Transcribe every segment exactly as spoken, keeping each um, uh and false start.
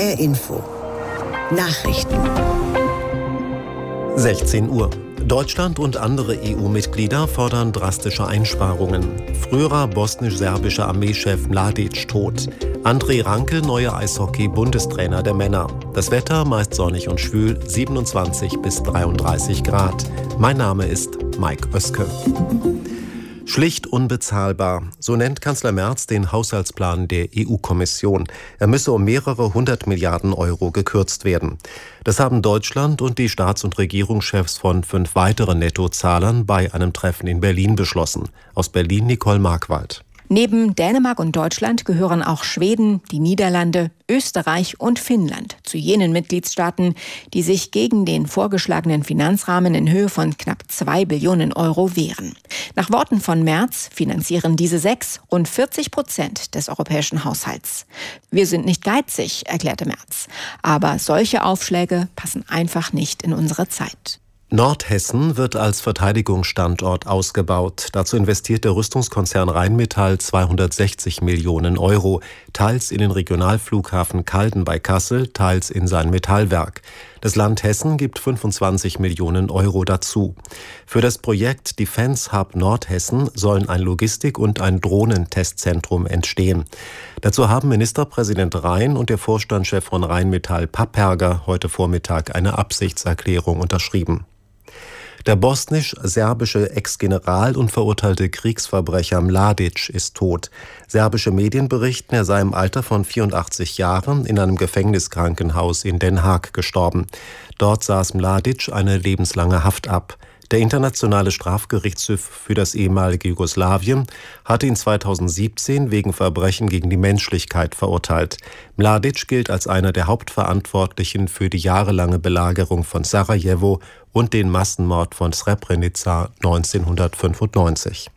R Info. Nachrichten. sechzehn Uhr. Deutschland und andere E U-Mitglieder fordern drastische Einsparungen. Früherer bosnisch-serbischer Armeechef Mladic tot. André Rankel, neuer Eishockey-Bundestrainer der Männer. Das Wetter meist sonnig und schwül, siebenundzwanzig bis dreiunddreißig Grad. Mein Name ist Mike Oeske. Schlicht unbezahlbar, so nennt Kanzler Merz den Haushaltsplan der E U-Kommission. Er müsse um mehrere hundert Milliarden Euro gekürzt werden. Das haben Deutschland und die Staats- und Regierungschefs von fünf weiteren Nettozahlern bei einem Treffen in Berlin beschlossen. Aus Berlin Nicole Markwald. Neben Dänemark und Deutschland gehören auch Schweden, die Niederlande, Österreich und Finnland zu jenen Mitgliedstaaten, die sich gegen den vorgeschlagenen Finanzrahmen in Höhe von knapp zwei Billionen Euro wehren. Nach Worten von Merz finanzieren diese sechs rund vierzig Prozent des europäischen Haushalts. Wir sind nicht geizig, erklärte Merz. Aber solche Aufschläge passen einfach nicht in unsere Zeit. Nordhessen wird als Verteidigungsstandort ausgebaut. Dazu investiert der Rüstungskonzern Rheinmetall zweihundertsechzig Millionen Euro, teils in den Regionalflughafen Calden bei Kassel, teils in sein Metallwerk. Das Land Hessen gibt fünfundzwanzig Millionen Euro dazu. Für das Projekt Defense Hub Nordhessen sollen ein Logistik- und ein Drohnentestzentrum entstehen. Dazu haben Ministerpräsident Rhein und der Vorstandschef von Rheinmetall Papperger heute Vormittag eine Absichtserklärung unterschrieben. Der bosnisch-serbische Ex-General und verurteilte Kriegsverbrecher Mladic ist tot. Serbische Medien berichten, er sei im Alter von vierundachtzig Jahren in einem Gefängniskrankenhaus in Den Haag gestorben. Dort saß Mladic eine lebenslange Haft ab. Der Internationale Strafgerichtshof für das ehemalige Jugoslawien hatte ihn zweitausendsiebzehn wegen Verbrechen gegen die Menschlichkeit verurteilt. Mladic gilt als einer der Hauptverantwortlichen für die jahrelange Belagerung von Sarajevo und den Massenmord von Srebrenica neunzehnhundertfünfundneunzig.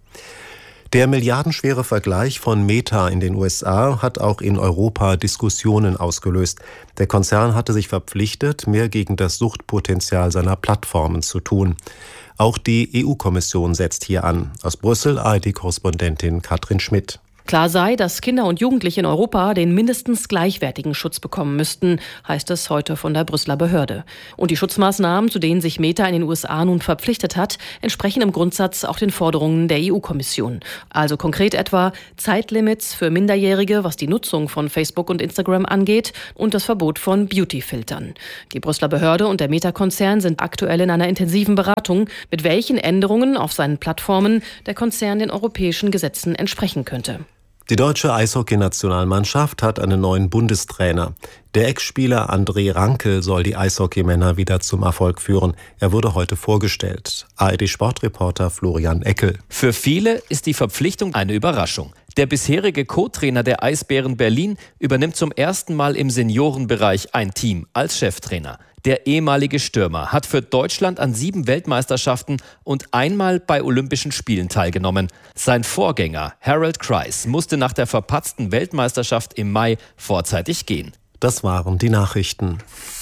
Der milliardenschwere Vergleich von Meta in den U S A hat auch in Europa Diskussionen ausgelöst. Der Konzern hatte sich verpflichtet, mehr gegen das Suchtpotenzial seiner Plattformen zu tun. Auch die E U-Kommission setzt hier an. Aus Brüssel A R D-Korrespondentin Katrin Schmidt. Klar sei, dass Kinder und Jugendliche in Europa den mindestens gleichwertigen Schutz bekommen müssten, heißt es heute von der Brüsseler Behörde. Und die Schutzmaßnahmen, zu denen sich Meta in den U S A nun verpflichtet hat, entsprechen im Grundsatz auch den Forderungen der E U-Kommission. Also konkret etwa Zeitlimits für Minderjährige, was die Nutzung von Facebook und Instagram angeht, und das Verbot von Beauty-Filtern. Die Brüsseler Behörde und der Meta-Konzern sind aktuell in einer intensiven Beratung, mit welchen Änderungen auf seinen Plattformen der Konzern den europäischen Gesetzen entsprechen könnte. Die deutsche Eishockey-Nationalmannschaft hat einen neuen Bundestrainer. Der Ex-Spieler André Rankel soll die Eishockeymänner wieder zum Erfolg führen. Er wurde heute vorgestellt. A R D-Sportreporter Florian Eckel. Für viele ist die Verpflichtung eine Überraschung. Der bisherige Co-Trainer der Eisbären Berlin übernimmt zum ersten Mal im Seniorenbereich ein Team als Cheftrainer. Der ehemalige Stürmer hat für Deutschland an sieben Weltmeisterschaften und einmal bei Olympischen Spielen teilgenommen. Sein Vorgänger Harold Kreis musste nach der verpatzten Weltmeisterschaft im Mai vorzeitig gehen. Das waren die Nachrichten.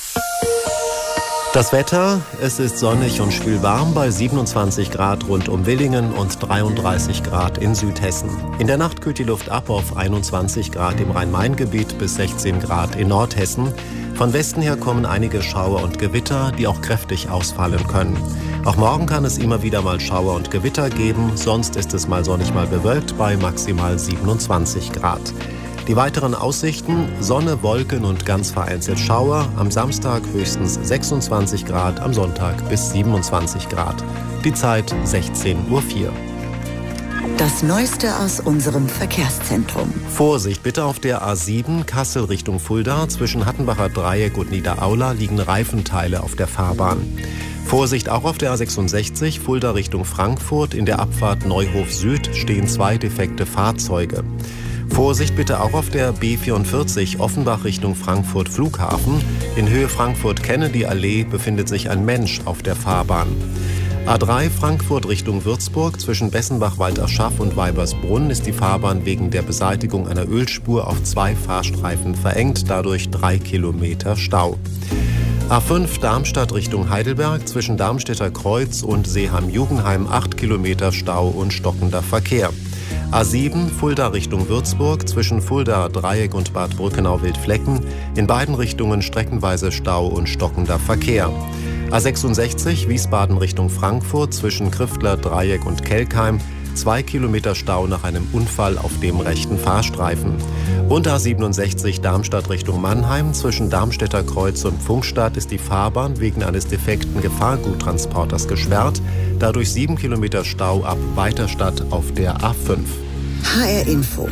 Das Wetter, es ist sonnig und schwül warm bei siebenundzwanzig Grad rund um Willingen und dreiunddreißig Grad in Südhessen. In der Nacht kühlt die Luft ab auf einundzwanzig Grad im Rhein-Main-Gebiet bis sechzehn Grad in Nordhessen. Von Westen her kommen einige Schauer und Gewitter, die auch kräftig ausfallen können. Auch morgen kann es immer wieder mal Schauer und Gewitter geben, sonst ist es mal sonnig mal bewölkt bei maximal siebenundzwanzig Grad. Die weiteren Aussichten: Sonne, Wolken und ganz vereinzelt Schauer. Am Samstag höchstens sechsundzwanzig Grad, am Sonntag bis siebenundzwanzig Grad. Die Zeit sechzehn Uhr vier. Das Neueste aus unserem Verkehrszentrum. Vorsicht bitte auf der A sieben Kassel Richtung Fulda. Zwischen Hattenbacher Dreieck und Niederaula liegen Reifenteile auf der Fahrbahn. Vorsicht auch auf der A sechsundsechzig Fulda Richtung Frankfurt. In der Abfahrt Neuhof Süd stehen zwei defekte Fahrzeuge. Vorsicht bitte auch auf der B vierundvierzig Offenbach Richtung Frankfurt Flughafen. In Höhe Frankfurt-Kennedy-Allee befindet sich ein Mensch auf der Fahrbahn. A drei Frankfurt Richtung Würzburg. Zwischen Bessenbach-Walterschaff und Weibersbrunn ist die Fahrbahn wegen der Beseitigung einer Ölspur auf zwei Fahrstreifen verengt, dadurch drei Kilometer Stau. A fünf Darmstadt Richtung Heidelberg. Zwischen Darmstädter Kreuz und Seeham-Jugenheim acht Kilometer Stau und stockender Verkehr. A sieben Fulda Richtung Würzburg zwischen Fulda Dreieck und Bad Brückenau-Wildflecken. In beiden Richtungen streckenweise Stau und stockender Verkehr. A sechsundsechzig Wiesbaden Richtung Frankfurt zwischen Kriftler Dreieck und Kelkheim. Zwei Kilometer Stau nach einem Unfall auf dem rechten Fahrstreifen. Und A siebenundsechzig Darmstadt Richtung Mannheim. Zwischen Darmstädter Kreuz und Pfungstadt ist die Fahrbahn wegen eines defekten Gefahrguttransporters gesperrt. Dadurch sieben Kilometer Stau ab Weiterstadt auf der A fünf. H R Info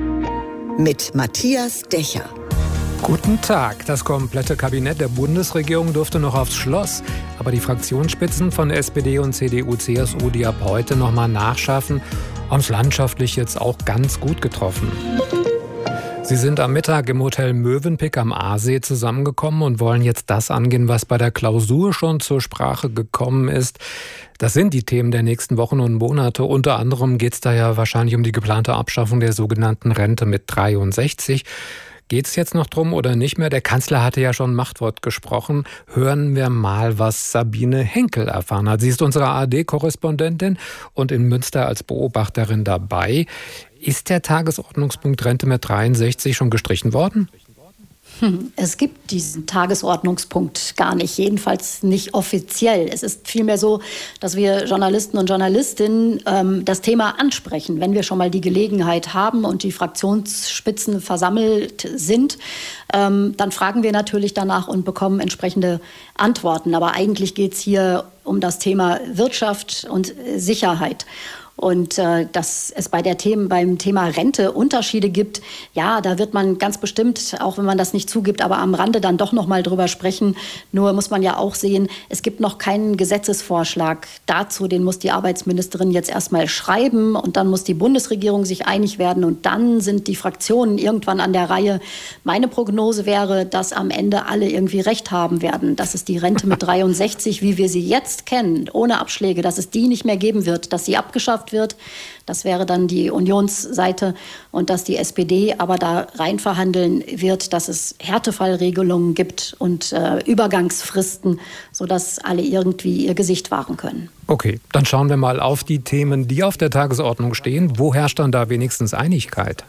mit Matthias Decher. Guten Tag. Das komplette Kabinett der Bundesregierung durfte noch aufs Schloss. Aber die Fraktionsspitzen von S P D und C D U C S U, die ab heute noch mal nachschaffen, haben es landschaftlich jetzt auch ganz gut getroffen. Sie sind am Mittag im Hotel Mövenpick am Aasee zusammengekommen und wollen jetzt das angehen, was bei der Klausur schon zur Sprache gekommen ist. Das sind die Themen der nächsten Wochen und Monate. Unter anderem geht es da ja wahrscheinlich um die geplante Abschaffung der sogenannten Rente mit dreiundsechzig. Geht es jetzt noch drum oder nicht mehr? Der Kanzler hatte ja schon ein Machtwort gesprochen. Hören wir mal, was Sabine Henkel erfahren hat. Sie ist unsere A R D-Korrespondentin und in Münster als Beobachterin dabei. Ist der Tagesordnungspunkt Rente mit dreiundsechzig schon gestrichen worden? Es gibt diesen Tagesordnungspunkt gar nicht, jedenfalls nicht offiziell. Es ist vielmehr so, dass wir Journalisten und Journalistinnen ähm, das Thema ansprechen, wenn wir schon mal die Gelegenheit haben und die Fraktionsspitzen versammelt sind. Ähm, dann fragen wir natürlich danach und bekommen entsprechende Antworten. Aber eigentlich geht es hier um das Thema Wirtschaft und Sicherheit. Und äh, dass es bei der Themen, beim Thema Rente Unterschiede gibt, ja, da wird man ganz bestimmt, auch wenn man das nicht zugibt, aber am Rande dann doch noch mal drüber sprechen. Nur muss man ja auch sehen, es gibt noch keinen Gesetzesvorschlag dazu. Den muss die Arbeitsministerin jetzt erstmal schreiben und dann muss die Bundesregierung sich einig werden und dann sind die Fraktionen irgendwann an der Reihe. Meine Prognose wäre, dass am Ende alle irgendwie recht haben werden, dass es die Rente mit dreiundsechzig, wie wir sie jetzt kennen, ohne Abschläge, dass es die nicht mehr geben wird, dass sie abgeschafft wird. Das wäre dann die Unionsseite und dass die S P D aber da rein verhandeln wird, dass es Härtefallregelungen gibt und äh, Übergangsfristen, sodass alle irgendwie ihr Gesicht wahren können. Okay, dann schauen wir mal auf die Themen, die auf der Tagesordnung stehen. Wo herrscht dann da wenigstens Einigkeit?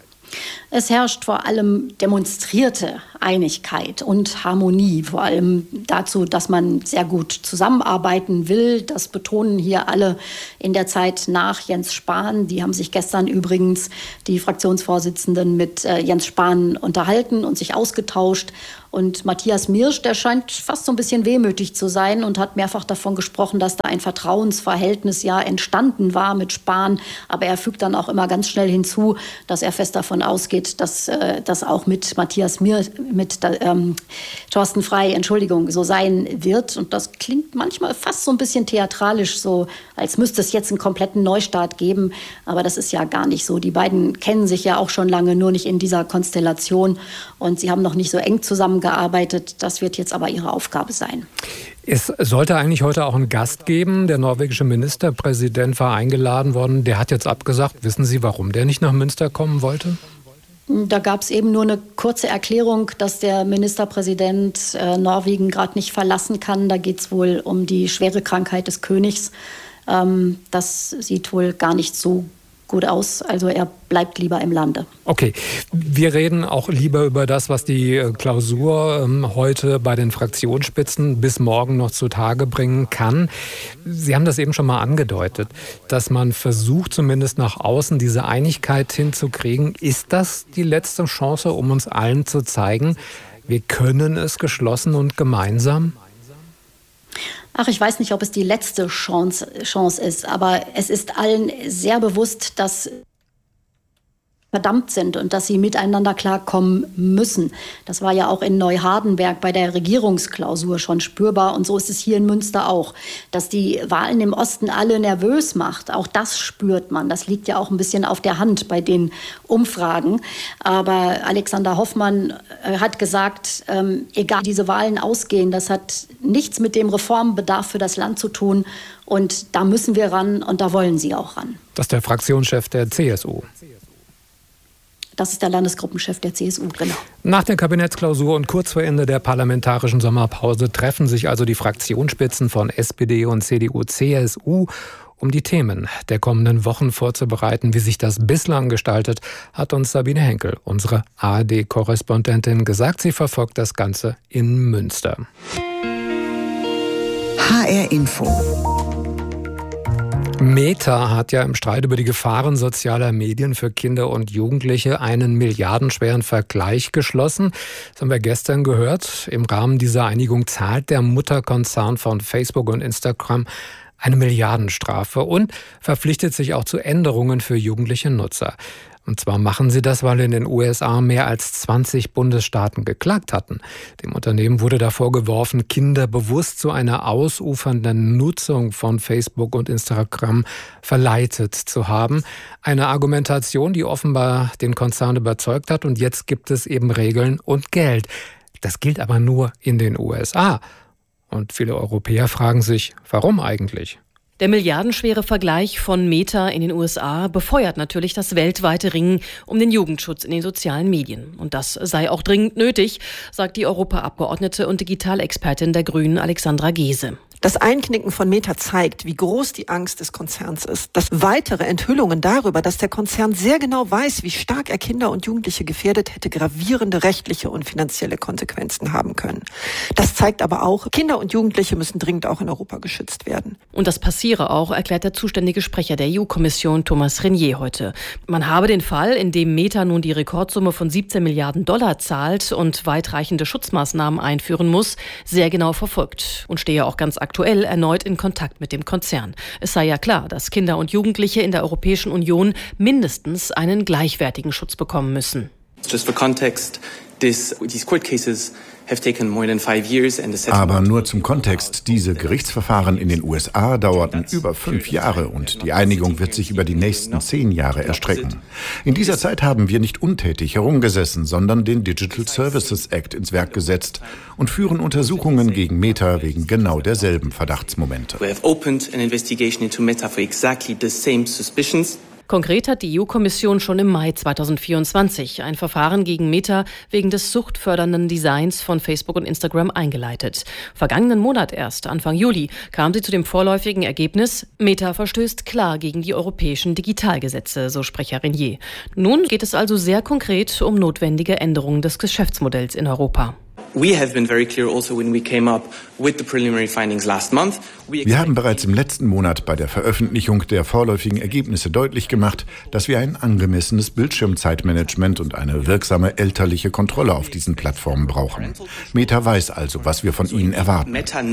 Es herrscht vor allem demonstrierte Einigkeit und Harmonie, vor allem dazu, dass man sehr gut zusammenarbeiten will. Das betonen hier alle in der Zeit nach Jens Spahn. Die haben sich gestern übrigens, die Fraktionsvorsitzenden, mit äh, Jens Spahn unterhalten und sich ausgetauscht. Und Matthias Mirsch, der scheint fast so ein bisschen wehmütig zu sein und hat mehrfach davon gesprochen, dass da ein Vertrauensverhältnis ja entstanden war mit Spahn. Aber er fügt dann auch immer ganz schnell hinzu, dass er fest davon ausgeht, dass äh, das auch mit Matthias Mirsch, mit ähm, Thorsten Frey, Entschuldigung, so sein wird. Und das klingt manchmal fast so ein bisschen theatralisch, so als müsste es jetzt einen kompletten Neustart geben. Aber das ist ja gar nicht so. Die beiden kennen sich ja auch schon lange, nur nicht in dieser Konstellation. Und sie haben noch nicht so eng zusammengearbeitet. Das wird jetzt aber ihre Aufgabe sein. Es sollte eigentlich heute auch einen Gast geben. Der norwegische Ministerpräsident war eingeladen worden. Der hat jetzt abgesagt. Wissen Sie, warum der nicht nach Münster kommen wollte? Da gab es eben nur eine kurze Erklärung, dass der Ministerpräsident äh, Norwegen gerade nicht verlassen kann. Da geht es wohl um die schwere Krankheit des Königs. Ähm, das sieht wohl gar nicht so gut aus. Also er bleibt lieber im Lande. Okay, wir reden auch lieber über das, was die Klausur ähm, heute bei den Fraktionsspitzen bis morgen noch zutage bringen kann. Sie haben das eben schon mal angedeutet, dass man versucht, zumindest nach außen diese Einigkeit hinzukriegen. Ist das die letzte Chance, um uns allen zu zeigen, wir können es geschlossen und gemeinsam? Ach, ich weiß nicht, ob es die letzte Chance, Chance ist, aber es ist allen sehr bewusst, dass verdammt sind und dass sie miteinander klarkommen müssen. Das war ja auch in Neuhardenberg bei der Regierungsklausur schon spürbar und so ist es hier in Münster auch. Dass die Wahlen im Osten alle nervös macht, auch das spürt man. Das liegt ja auch ein bisschen auf der Hand bei den Umfragen. Aber Alexander Hoffmann hat gesagt, ähm, egal wie diese Wahlen ausgehen, das hat nichts mit dem Reformbedarf für das Land zu tun. Und da müssen wir ran und da wollen sie auch ran. Das ist der Fraktionschef der C S U. Das ist der Landesgruppenchef der C S U, genau. Nach der Kabinettsklausur und kurz vor Ende der parlamentarischen Sommerpause treffen sich also die Fraktionsspitzen von S P D und C D U C S U Um die Themen der kommenden Wochen vorzubereiten, wie sich das bislang gestaltet, hat uns Sabine Henkel, unsere A R D-Korrespondentin, gesagt. Sie verfolgt das Ganze in Münster. H R Info. Meta hat ja im Streit über die Gefahren sozialer Medien für Kinder und Jugendliche einen milliardenschweren Vergleich geschlossen. Das haben wir gestern gehört. Im Rahmen dieser Einigung zahlt der Mutterkonzern von Facebook und Instagram eine Milliardenstrafe und verpflichtet sich auch zu Änderungen für jugendliche Nutzer. Und zwar machen sie das, weil in den U S A mehr als zwanzig Bundesstaaten geklagt hatten. Dem Unternehmen wurde da vorgeworfen, Kinder bewusst zu einer ausufernden Nutzung von Facebook und Instagram verleitet zu haben. Eine Argumentation, die offenbar den Konzern überzeugt hat. Und jetzt gibt es eben Regeln und Geld. Das gilt aber nur in den U S A. Und viele Europäer fragen sich, warum eigentlich? Der milliardenschwere Vergleich von Meta in den U S A befeuert natürlich das weltweite Ringen um den Jugendschutz in den sozialen Medien. Und das sei auch dringend nötig, sagt die Europaabgeordnete und Digitalexpertin der Grünen Alexandra Gese. Das Einknicken von Meta zeigt, wie groß die Angst des Konzerns ist. Dass weitere Enthüllungen darüber, dass der Konzern sehr genau weiß, wie stark er Kinder und Jugendliche gefährdet, hätte gravierende rechtliche und finanzielle Konsequenzen haben können. Das zeigt aber auch, Kinder und Jugendliche müssen dringend auch in Europa geschützt werden. Und das passiere auch, erklärt der zuständige Sprecher der E U-Kommission Thomas Renier heute. Man habe den Fall, in dem Meta nun die Rekordsumme von siebzehn Milliarden Dollar zahlt und weitreichende Schutzmaßnahmen einführen muss, sehr genau verfolgt und stehe auch ganz aktiv aktuell erneut in Kontakt mit dem Konzern. Es sei ja klar, dass Kinder und Jugendliche in der Europäischen Union mindestens einen gleichwertigen Schutz bekommen müssen. Just for context, this, these court cases have taken more than five years and the Aber nur zum Kontext, diese Gerichtsverfahren in den U S A dauerten über fünf Jahre und die Einigung wird sich über die nächsten zehn Jahre erstrecken. In dieser Zeit haben wir nicht untätig herumgesessen, sondern den Digital Services Act ins Werk gesetzt und führen Untersuchungen gegen Meta wegen genau derselben Verdachtsmomente. We have opened an investigation into Meta for exactly the same suspicions. Konkret hat die E U-Kommission schon im Mai zweitausendvierundzwanzig ein Verfahren gegen Meta wegen des suchtfördernden Designs von Facebook und Instagram eingeleitet. Vergangenen Monat erst, Anfang Juli, kam sie zu dem vorläufigen Ergebnis, Meta verstößt klar gegen die europäischen Digitalgesetze, so Sprecher Renier. Nun geht es also sehr konkret um notwendige Änderungen des Geschäftsmodells in Europa. Wir haben bereits im letzten Monat bei der Veröffentlichung der vorläufigen Ergebnisse deutlich gemacht, dass wir ein angemessenes Bildschirmzeitmanagement und eine wirksame elterliche Kontrolle auf diesen Plattformen brauchen. Meta weiß also, was wir von ihnen erwarten.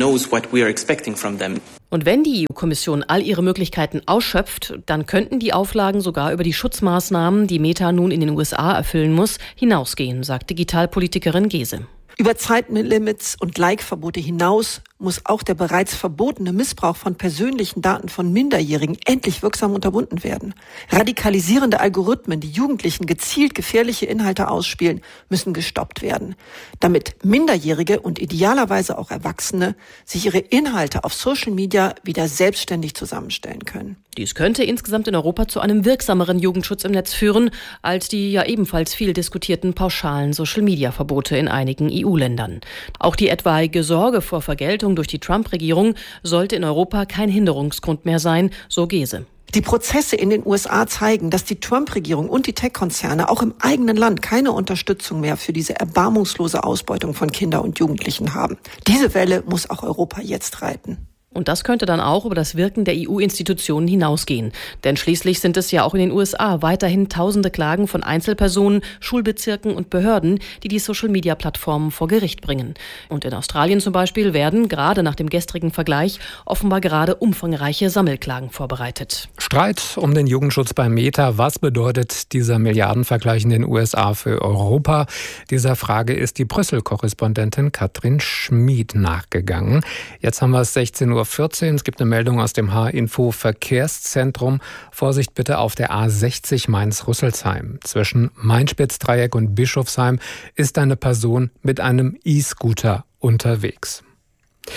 Und wenn die E U-Kommission all ihre Möglichkeiten ausschöpft, dann könnten die Auflagen sogar über die Schutzmaßnahmen, die Meta nun in den U S A erfüllen muss, hinausgehen, sagt Digitalpolitikerin Gese. Über Zeitlimits und Like-Verbote hinaus muss auch der bereits verbotene Missbrauch von persönlichen Daten von Minderjährigen endlich wirksam unterbunden werden. Radikalisierende Algorithmen, die Jugendlichen gezielt gefährliche Inhalte ausspielen, müssen gestoppt werden, damit Minderjährige und idealerweise auch Erwachsene sich ihre Inhalte auf Social Media wieder selbstständig zusammenstellen können. Dies könnte insgesamt in Europa zu einem wirksameren Jugendschutz im Netz führen, als die ja ebenfalls viel diskutierten pauschalen Social-Media-Verbote in einigen E U-Ländern. Auch die etwaige Sorge vor Vergeltung durch die Trump-Regierung sollte in Europa kein Hinderungsgrund mehr sein, so Gese. Die Prozesse in den U S A zeigen, dass die Trump-Regierung und die Tech-Konzerne auch im eigenen Land keine Unterstützung mehr für diese erbarmungslose Ausbeutung von Kindern und Jugendlichen haben. Diese Welle muss auch Europa jetzt reiten. Und das könnte dann auch über das Wirken der E U-Institutionen hinausgehen. Denn schließlich sind es ja auch in den U S A weiterhin tausende Klagen von Einzelpersonen, Schulbezirken und Behörden, die die Social-Media-Plattformen vor Gericht bringen. Und in Australien zum Beispiel werden, gerade nach dem gestrigen Vergleich, offenbar gerade umfangreiche Sammelklagen vorbereitet. Streit um den Jugendschutz bei Meta. Was bedeutet dieser Milliardenvergleich in den U S A für Europa? Dieser Frage ist die Brüssel-Korrespondentin Katrin Schmid nachgegangen. Jetzt haben wir es sechzehn Uhr vierzehn. Es gibt eine Meldung aus dem H-Info Verkehrszentrum. Vorsicht bitte auf der A sechzig Mainz-Rüsselsheim. Zwischen Main-Spitz-Dreieck und Bischofsheim ist eine Person mit einem E-Scooter unterwegs.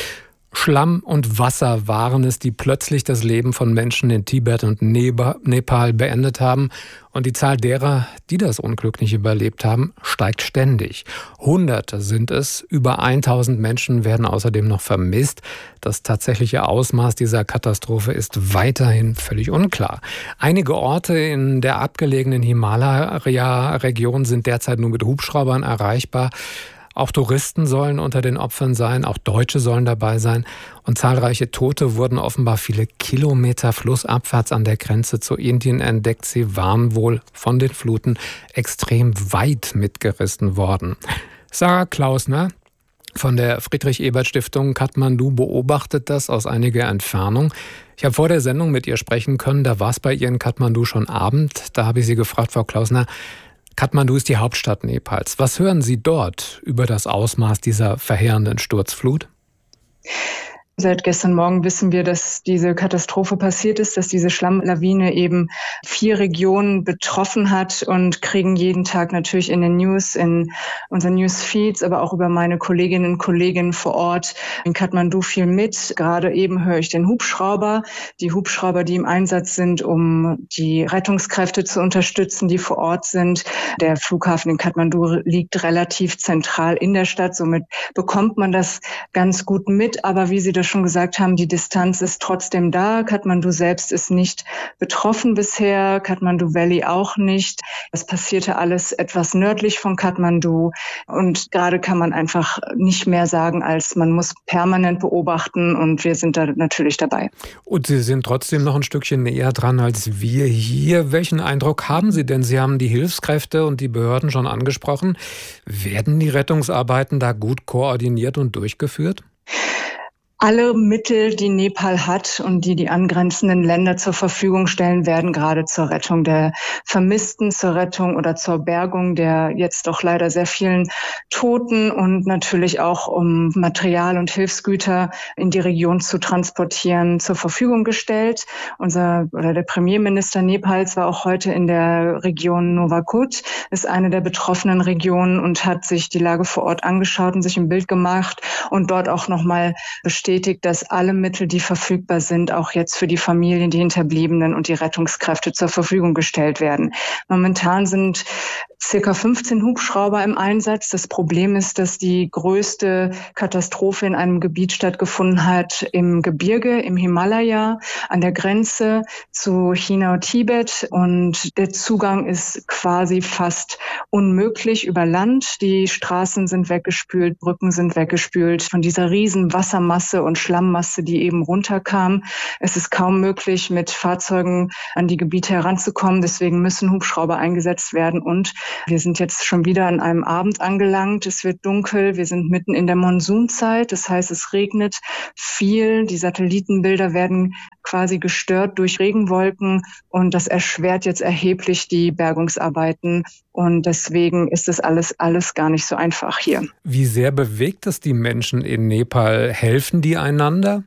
Schlamm und Wasser waren es, die plötzlich das Leben von Menschen in Tibet und Nepal beendet haben. Und die Zahl derer, die das Unglück nicht überlebt haben, steigt ständig. Hunderte sind es. Über tausend Menschen werden außerdem noch vermisst. Das tatsächliche Ausmaß dieser Katastrophe ist weiterhin völlig unklar. Einige Orte in der abgelegenen Himalaya-Region sind derzeit nur mit Hubschraubern erreichbar. Auch Touristen sollen unter den Opfern sein, auch Deutsche sollen dabei sein. Und zahlreiche Tote wurden offenbar viele Kilometer flussabwärts an der Grenze zu Indien entdeckt. Sie waren wohl von den Fluten extrem weit mitgerissen worden. Sarah Klausner von der Friedrich-Ebert-Stiftung Kathmandu beobachtet das aus einiger Entfernung. Ich habe vor der Sendung mit ihr sprechen können, da war es bei ihr in Kathmandu schon Abend. Da habe ich sie gefragt, Frau Klausner, Kathmandu ist die Hauptstadt Nepals. Was hören Sie dort über das Ausmaß dieser verheerenden Sturzflut? Seit gestern Morgen wissen wir, dass diese Katastrophe passiert ist, dass diese Schlammlawine eben vier Regionen betroffen hat und kriegen jeden Tag natürlich in den News, in unseren Newsfeeds, aber auch über meine Kolleginnen und Kollegen vor Ort in Kathmandu viel mit. Gerade eben höre ich den Hubschrauber, die Hubschrauber, die im Einsatz sind, um die Rettungskräfte zu unterstützen, die vor Ort sind. Der Flughafen in Kathmandu liegt relativ zentral in der Stadt, somit bekommt man das ganz gut mit, aber wie Sie das schon gesagt haben, die Distanz ist trotzdem da. Kathmandu selbst ist nicht betroffen bisher, Kathmandu Valley auch nicht. Das passierte alles etwas nördlich von Kathmandu und gerade kann man einfach nicht mehr sagen, als man muss permanent beobachten und wir sind da natürlich dabei. Und Sie sind trotzdem noch ein Stückchen näher dran als wir hier. Welchen Eindruck haben Sie denn? Sie haben die Hilfskräfte und die Behörden schon angesprochen. Werden die Rettungsarbeiten da gut koordiniert und durchgeführt? Alle Mittel, die Nepal hat und die die angrenzenden Länder zur Verfügung stellen, werden gerade zur Rettung der Vermissten, zur Rettung oder zur Bergung der jetzt doch leider sehr vielen Toten und natürlich auch um Material und Hilfsgüter in die Region zu transportieren, zur Verfügung gestellt. Unser oder der Premierminister Nepals war auch heute in der Region Nuwakot, ist eine der betroffenen Regionen und hat sich die Lage vor Ort angeschaut und sich ein Bild gemacht und dort auch nochmal bestätigt, dass alle Mittel, die verfügbar sind, auch jetzt für die Familien, die Hinterbliebenen und die Rettungskräfte zur Verfügung gestellt werden. Momentan sind circa fünfzehn Hubschrauber im Einsatz. Das Problem ist, dass die größte Katastrophe in einem Gebiet stattgefunden hat im Gebirge, im Himalaya, an der Grenze zu China und Tibet. Und der Zugang ist quasi fast unmöglich über Land. Die Straßen sind weggespült, Brücken sind weggespült von dieser riesen Wassermasse und Schlammmasse, die eben runterkam. Es ist kaum möglich, mit Fahrzeugen an die Gebiete heranzukommen. Deswegen müssen Hubschrauber eingesetzt werden und wir sind jetzt schon wieder an einem Abend angelangt. Es wird dunkel. Wir sind mitten in der Monsunzeit. Das heißt, es regnet viel. Die Satellitenbilder werden quasi gestört durch Regenwolken und das erschwert jetzt erheblich die Bergungsarbeiten. Und deswegen ist das alles, alles gar nicht so einfach hier. Wie sehr bewegt es die Menschen in Nepal? Helfen die einander?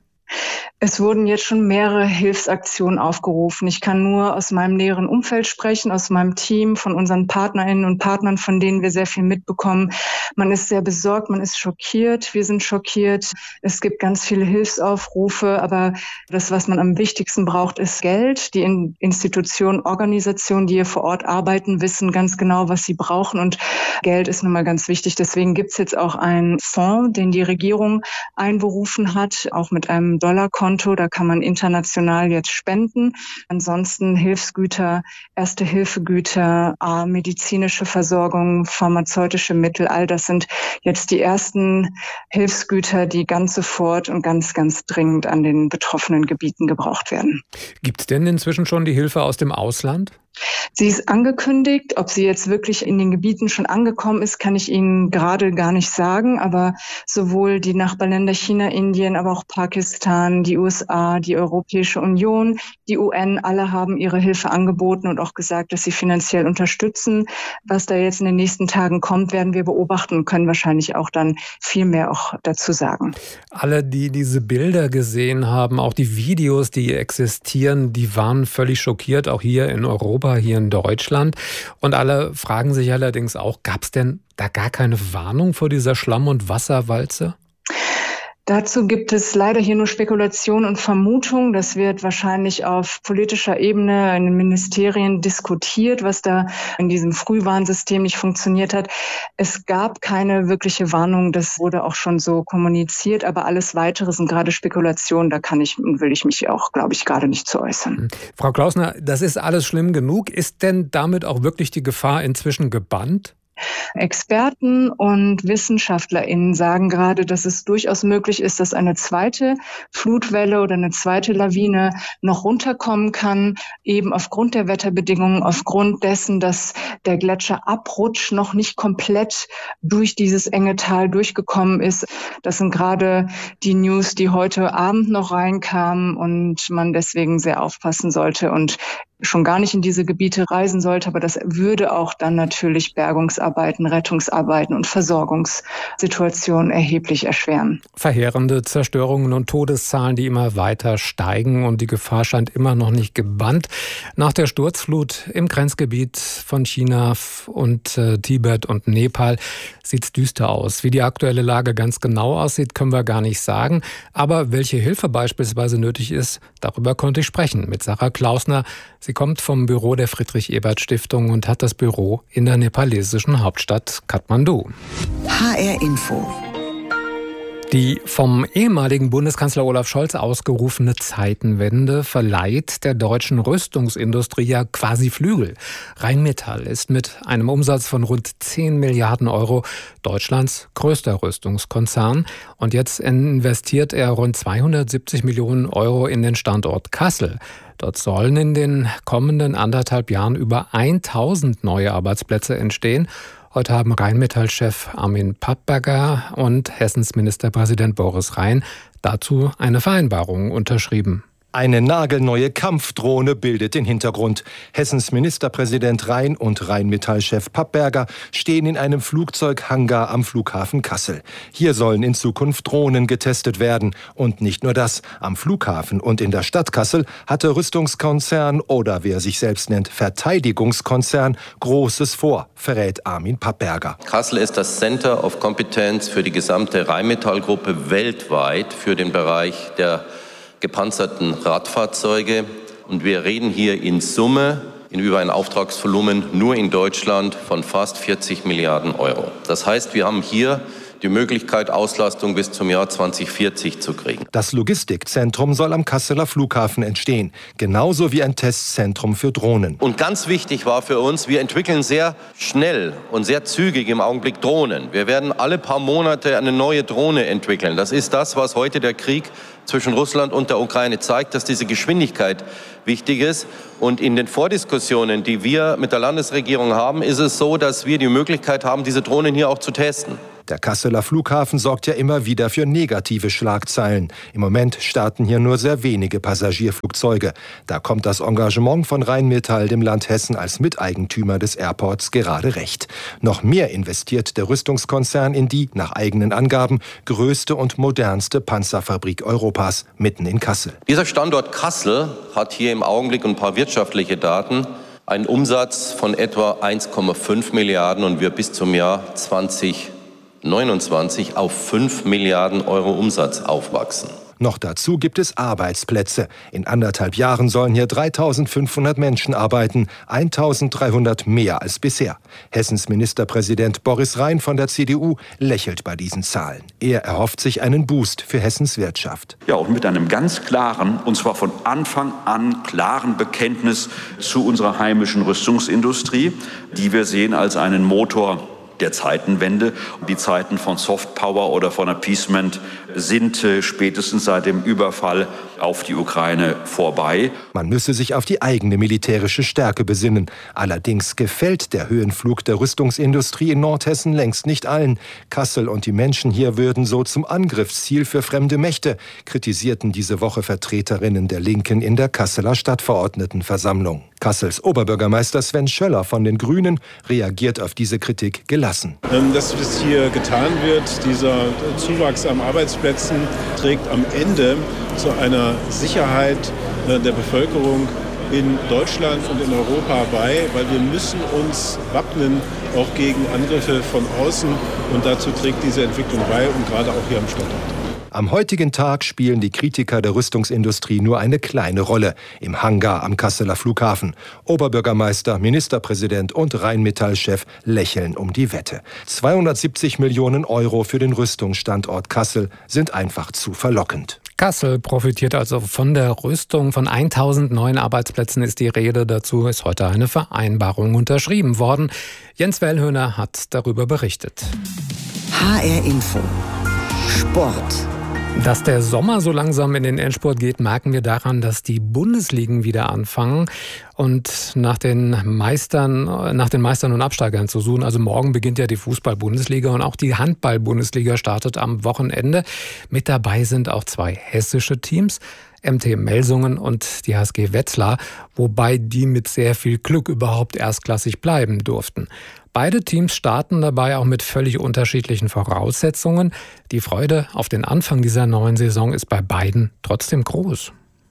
Es wurden jetzt schon mehrere Hilfsaktionen aufgerufen. Ich kann nur aus meinem näheren Umfeld sprechen, aus meinem Team, von unseren Partnerinnen und Partnern, von denen wir sehr viel mitbekommen. Man ist sehr besorgt, man ist schockiert, wir sind schockiert. Es gibt ganz viele Hilfsaufrufe, aber das, was man am wichtigsten braucht, ist Geld. Die Institutionen, Organisationen, die hier vor Ort arbeiten, wissen ganz genau, was sie brauchen und Geld ist nun mal ganz wichtig. Deswegen gibt es jetzt auch einen Fonds, den die Regierung einberufen hat, auch mit einem Dollarkonto. Da kann man international jetzt spenden. Ansonsten Hilfsgüter, Erste-Hilfe-Güter, medizinische Versorgung, pharmazeutische Mittel, all das sind jetzt die ersten Hilfsgüter, die ganz sofort und ganz, ganz dringend an den betroffenen Gebieten gebraucht werden. Gibt es denn inzwischen schon die Hilfe aus dem Ausland? Sie ist angekündigt. Ob sie jetzt wirklich in den Gebieten schon angekommen ist, kann ich Ihnen gerade gar nicht sagen. Aber sowohl die Nachbarländer China, Indien, aber auch Pakistan, die U S A, die Europäische Union, die U N, alle haben ihre Hilfe angeboten und auch gesagt, dass sie finanziell unterstützen. Was da jetzt in den nächsten Tagen kommt, werden wir beobachten und können wahrscheinlich auch dann viel mehr auch dazu sagen. Alle, die diese Bilder gesehen haben, auch die Videos, die existieren, die waren völlig schockiert, auch hier in Europa, hier in Deutschland. Und alle fragen sich allerdings auch, gab es denn da gar keine Warnung vor dieser Schlamm- und Wasserwalze? Dazu gibt es leider hier nur Spekulation und Vermutung. Das wird wahrscheinlich auf politischer Ebene in den Ministerien diskutiert, was da in diesem Frühwarnsystem nicht funktioniert hat. Es gab keine wirkliche Warnung, das wurde auch schon so kommuniziert, aber alles Weitere sind gerade Spekulationen. Da kann ich und will ich mich auch, glaube ich, gerade nicht zu äußern. Frau Klausner, das ist alles schlimm genug. Ist denn damit auch wirklich die Gefahr inzwischen gebannt? Experten und WissenschaftlerInnen sagen gerade, dass es durchaus möglich ist, dass eine zweite Flutwelle oder eine zweite Lawine noch runterkommen kann, eben aufgrund der Wetterbedingungen, aufgrund dessen, dass der Gletscherabrutsch noch nicht komplett durch dieses enge Tal durchgekommen ist. Das sind gerade die News, die heute Abend noch reinkamen und man deswegen sehr aufpassen sollte und schon gar nicht in diese Gebiete reisen sollte, aber das würde auch dann natürlich Bergungsarbeiten, Rettungsarbeiten und Versorgungssituationen erheblich erschweren. Verheerende Zerstörungen und Todeszahlen, die immer weiter steigen und die Gefahr scheint immer noch nicht gebannt. Nach der Sturzflut im Grenzgebiet von China und äh, Tibet und Nepal sieht es düster aus. Wie die aktuelle Lage ganz genau aussieht, können wir gar nicht sagen. Aber welche Hilfe beispielsweise nötig ist, darüber konnte ich sprechen mit Sarah Klausner. Sie kommt vom Büro der Friedrich-Ebert-Stiftung und hat das Büro in der nepalesischen Hauptstadt Kathmandu. H R Info. Die vom ehemaligen Bundeskanzler Olaf Scholz ausgerufene Zeitenwende verleiht der deutschen Rüstungsindustrie ja quasi Flügel. Rheinmetall ist mit einem Umsatz von rund zehn Milliarden Euro Deutschlands größter Rüstungskonzern. Und jetzt investiert er rund zweihundertsiebzig Millionen Euro in den Standort Kassel. Dort sollen in den kommenden anderthalb Jahren über tausend neue Arbeitsplätze entstehen. Heute haben Rheinmetall-Chef Armin Papperger und Hessens Ministerpräsident Boris Rhein dazu eine Vereinbarung unterschrieben. Eine nagelneue Kampfdrohne bildet den Hintergrund. Hessens Ministerpräsident Rhein und Rheinmetall-Chef Papperger stehen in einem Flugzeughangar am Flughafen Kassel. Hier sollen in Zukunft Drohnen getestet werden. Und nicht nur das. Am Flughafen und in der Stadt Kassel hatte Rüstungskonzern oder wer sich selbst nennt Verteidigungskonzern Großes vor, verrät Armin Papperger. Kassel ist das Center of Competence für die gesamte Rheinmetall-Gruppe weltweit für den Bereich der gepanzerten Radfahrzeuge. Und wir reden hier in Summe in über ein Auftragsvolumen nur in Deutschland von fast vierzig Milliarden Euro. Das heißt, wir haben hier die Möglichkeit, Auslastung bis zum Jahr zwanzig vierzig zu kriegen. Das Logistikzentrum soll am Kasseler Flughafen entstehen, genauso wie ein Testzentrum für Drohnen. Und ganz wichtig war für uns, wir entwickeln sehr schnell und sehr zügig im Augenblick Drohnen. Wir werden alle paar Monate eine neue Drohne entwickeln. Das ist das, was heute der Krieg zwischen Russland und der Ukraine zeigt, dass diese Geschwindigkeit wichtig ist. Und in den Vordiskussionen, die wir mit der Landesregierung haben, ist es so, dass wir die Möglichkeit haben, diese Drohnen hier auch zu testen. Der Kasseler Flughafen sorgt ja immer wieder für negative Schlagzeilen. Im Moment starten hier nur sehr wenige Passagierflugzeuge. Da kommt das Engagement von Rheinmetall dem Land Hessen als Miteigentümer des Airports gerade recht. Noch mehr investiert der Rüstungskonzern in die, nach eigenen Angaben, größte und modernste Panzerfabrik Europas mitten in Kassel. Dieser Standort Kassel hat hier im Augenblick ein paar wirtschaftliche Daten. Einen Umsatz von etwa eins Komma fünf Milliarden und wir bis zum Jahr zwanzig neunundzwanzig auf fünf Milliarden Euro Umsatz aufwachsen. Noch dazu gibt es Arbeitsplätze. In anderthalb Jahren sollen hier dreitausendfünfhundert Menschen arbeiten, eintausenddreihundert mehr als bisher. Hessens Ministerpräsident Boris Rhein von der C D U lächelt bei diesen Zahlen. Er erhofft sich einen Boost für Hessens Wirtschaft. Ja, und mit einem ganz klaren, und zwar von Anfang an klaren Bekenntnis zu unserer heimischen Rüstungsindustrie, die wir sehen als einen Motor der Zeitenwende. Die Zeiten von Softpower oder von Appeasement sind äh, spätestens seit dem Überfall auf die Ukraine vorbei. Man müsse sich auf die eigene militärische Stärke besinnen. Allerdings gefällt der Höhenflug der Rüstungsindustrie in Nordhessen längst nicht allen. Kassel und die Menschen hier würden so zum Angriffsziel für fremde Mächte, kritisierten diese Woche Vertreterinnen der Linken in der Kasseler Stadtverordnetenversammlung. Kassels Oberbürgermeister Sven Schöller von den Grünen reagiert auf diese Kritik gelassen. Das, was hier getan wird, dieser Zuwachs an Arbeitsplätzen, trägt am Ende zu einer Sicherheit der Bevölkerung in Deutschland und in Europa bei, weil wir müssen uns wappnen, auch gegen Angriffe von außen. Und dazu trägt diese Entwicklung bei und gerade auch hier am Standort. Am heutigen Tag spielen die Kritiker der Rüstungsindustrie nur eine kleine Rolle im Hangar am Kasseler Flughafen. Oberbürgermeister, Ministerpräsident und Rheinmetall-Chef lächeln um die Wette. zweihundertsiebzig Millionen Euro für den Rüstungsstandort Kassel sind einfach zu verlockend. Kassel profitiert also von der Rüstung. Von tausend neuen Arbeitsplätzen ist die Rede. Dazu ist heute eine Vereinbarung unterschrieben worden. Jens Wellhöhner hat darüber berichtet. H R Info. Sport. Dass der Sommer so langsam in den Endspurt geht, merken wir daran, dass die Bundesligen wieder anfangen und nach den Meistern, nach den Meistern und Absteigern zu suchen. Also morgen beginnt ja die Fußball-Bundesliga und auch die Handball-Bundesliga startet am Wochenende. Mit dabei sind auch zwei hessische Teams, M T Melsungen und die H S G Wetzlar, wobei die mit sehr viel Glück überhaupt erstklassig bleiben durften. Beide Teams starten dabei auch mit völlig unterschiedlichen Voraussetzungen. Die Freude auf den Anfang dieser neuen Saison ist bei beiden trotzdem groß.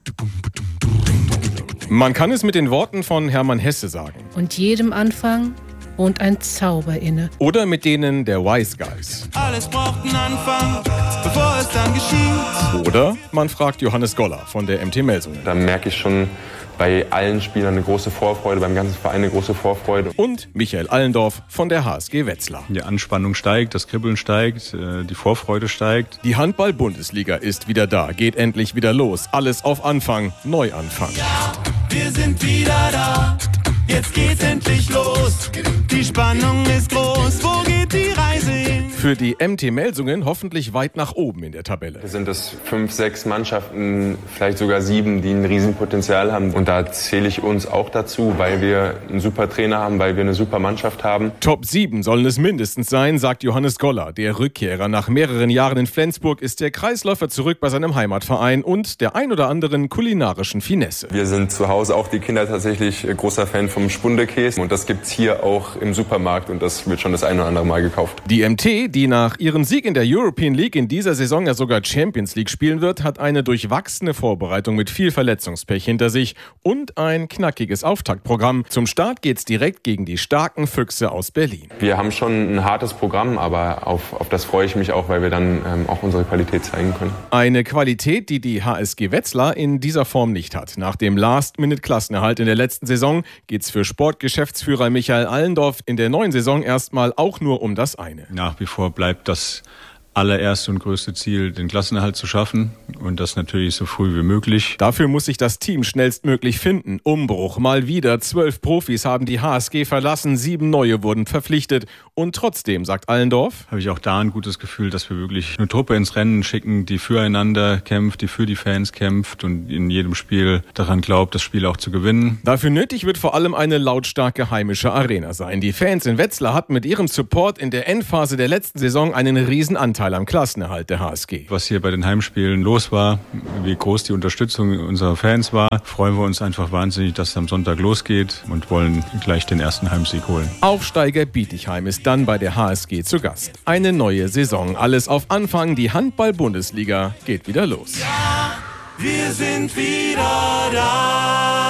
Man kann es mit den Worten von Hermann Hesse sagen. Und jedem Anfang wohnt ein Zauber inne. Oder mit denen der Wise Guys. Alles braucht einen Anfang, bevor es dann geschieht. Oder man fragt Johannes Goller von der M T Melsungen. Da merke ich schon bei allen Spielern eine große Vorfreude, beim ganzen Verein eine große Vorfreude. Und Michael Allendorf von der H S G Wetzlar. Die Anspannung steigt, das Kribbeln steigt, die Vorfreude steigt. Die Handball-Bundesliga ist wieder da, geht endlich wieder los. Alles auf Anfang, Neuanfang. Ja, wir sind wieder da, jetzt geht's endlich los. Die Spannung ist groß, wo geht die Reise hin? Für die M T Melsungen hoffentlich weit nach oben in der Tabelle. Sind es fünf, sechs Mannschaften, vielleicht sogar sieben, die ein Riesenpotenzial haben. Und da zähle ich uns auch dazu, weil wir einen super Trainer haben, weil wir eine super Mannschaft haben. Top sieben sollen es mindestens sein, sagt Johannes Goller. Der Rückkehrer nach mehreren Jahren in Flensburg ist der Kreisläufer zurück bei seinem Heimatverein und der ein oder anderen kulinarischen Finesse. Wir sind zu Hause, auch die Kinder, tatsächlich großer Fan vom Spundekäse. Und das gibt's hier auch im Supermarkt und das wird schon das ein oder andere Mal gekauft. Die M T, die nach ihrem Sieg in der European League in dieser Saison ja sogar Champions League spielen wird, hat eine durchwachsene Vorbereitung mit viel Verletzungspech hinter sich und ein knackiges Auftaktprogramm. Zum Start geht's direkt gegen die starken Füchse aus Berlin. Wir haben schon ein hartes Programm, aber auf, auf das freue ich mich auch, weil wir dann ähm, auch unsere Qualität zeigen können. Eine Qualität, die die H S G Wetzlar in dieser Form nicht hat. Nach dem Last-Minute-Klassenerhalt in der letzten Saison geht's für Sportgeschäftsführer Michael Allendorf in der neuen Saison erstmal auch nur um das eine. Nach wie vor bleibt das allererste und größte Ziel, den Klassenerhalt zu schaffen und das natürlich so früh wie möglich. Dafür muss sich das Team schnellstmöglich finden. Umbruch mal wieder. Zwölf Profis haben die H S G verlassen, sieben neue wurden verpflichtet. Und trotzdem, sagt Allendorf, habe ich auch da ein gutes Gefühl, dass wir wirklich eine Truppe ins Rennen schicken, die füreinander kämpft, die für die Fans kämpft und in jedem Spiel daran glaubt, das Spiel auch zu gewinnen. Dafür nötig wird vor allem eine lautstarke heimische Arena sein. Die Fans in Wetzlar hatten mit ihrem Support in der Endphase der letzten Saison einen Riesenanteil am Klassenerhalt der H S G. Was hier bei den Heimspielen los war, wie groß die Unterstützung unserer Fans war, freuen wir uns einfach wahnsinnig, dass es am Sonntag losgeht und wollen gleich den ersten Heimsieg holen. Aufsteiger Bietigheim ist dann bei der H S G zu Gast. Eine neue Saison, alles auf Anfang, die Handball-Bundesliga geht wieder los. Ja, wir sind wieder da.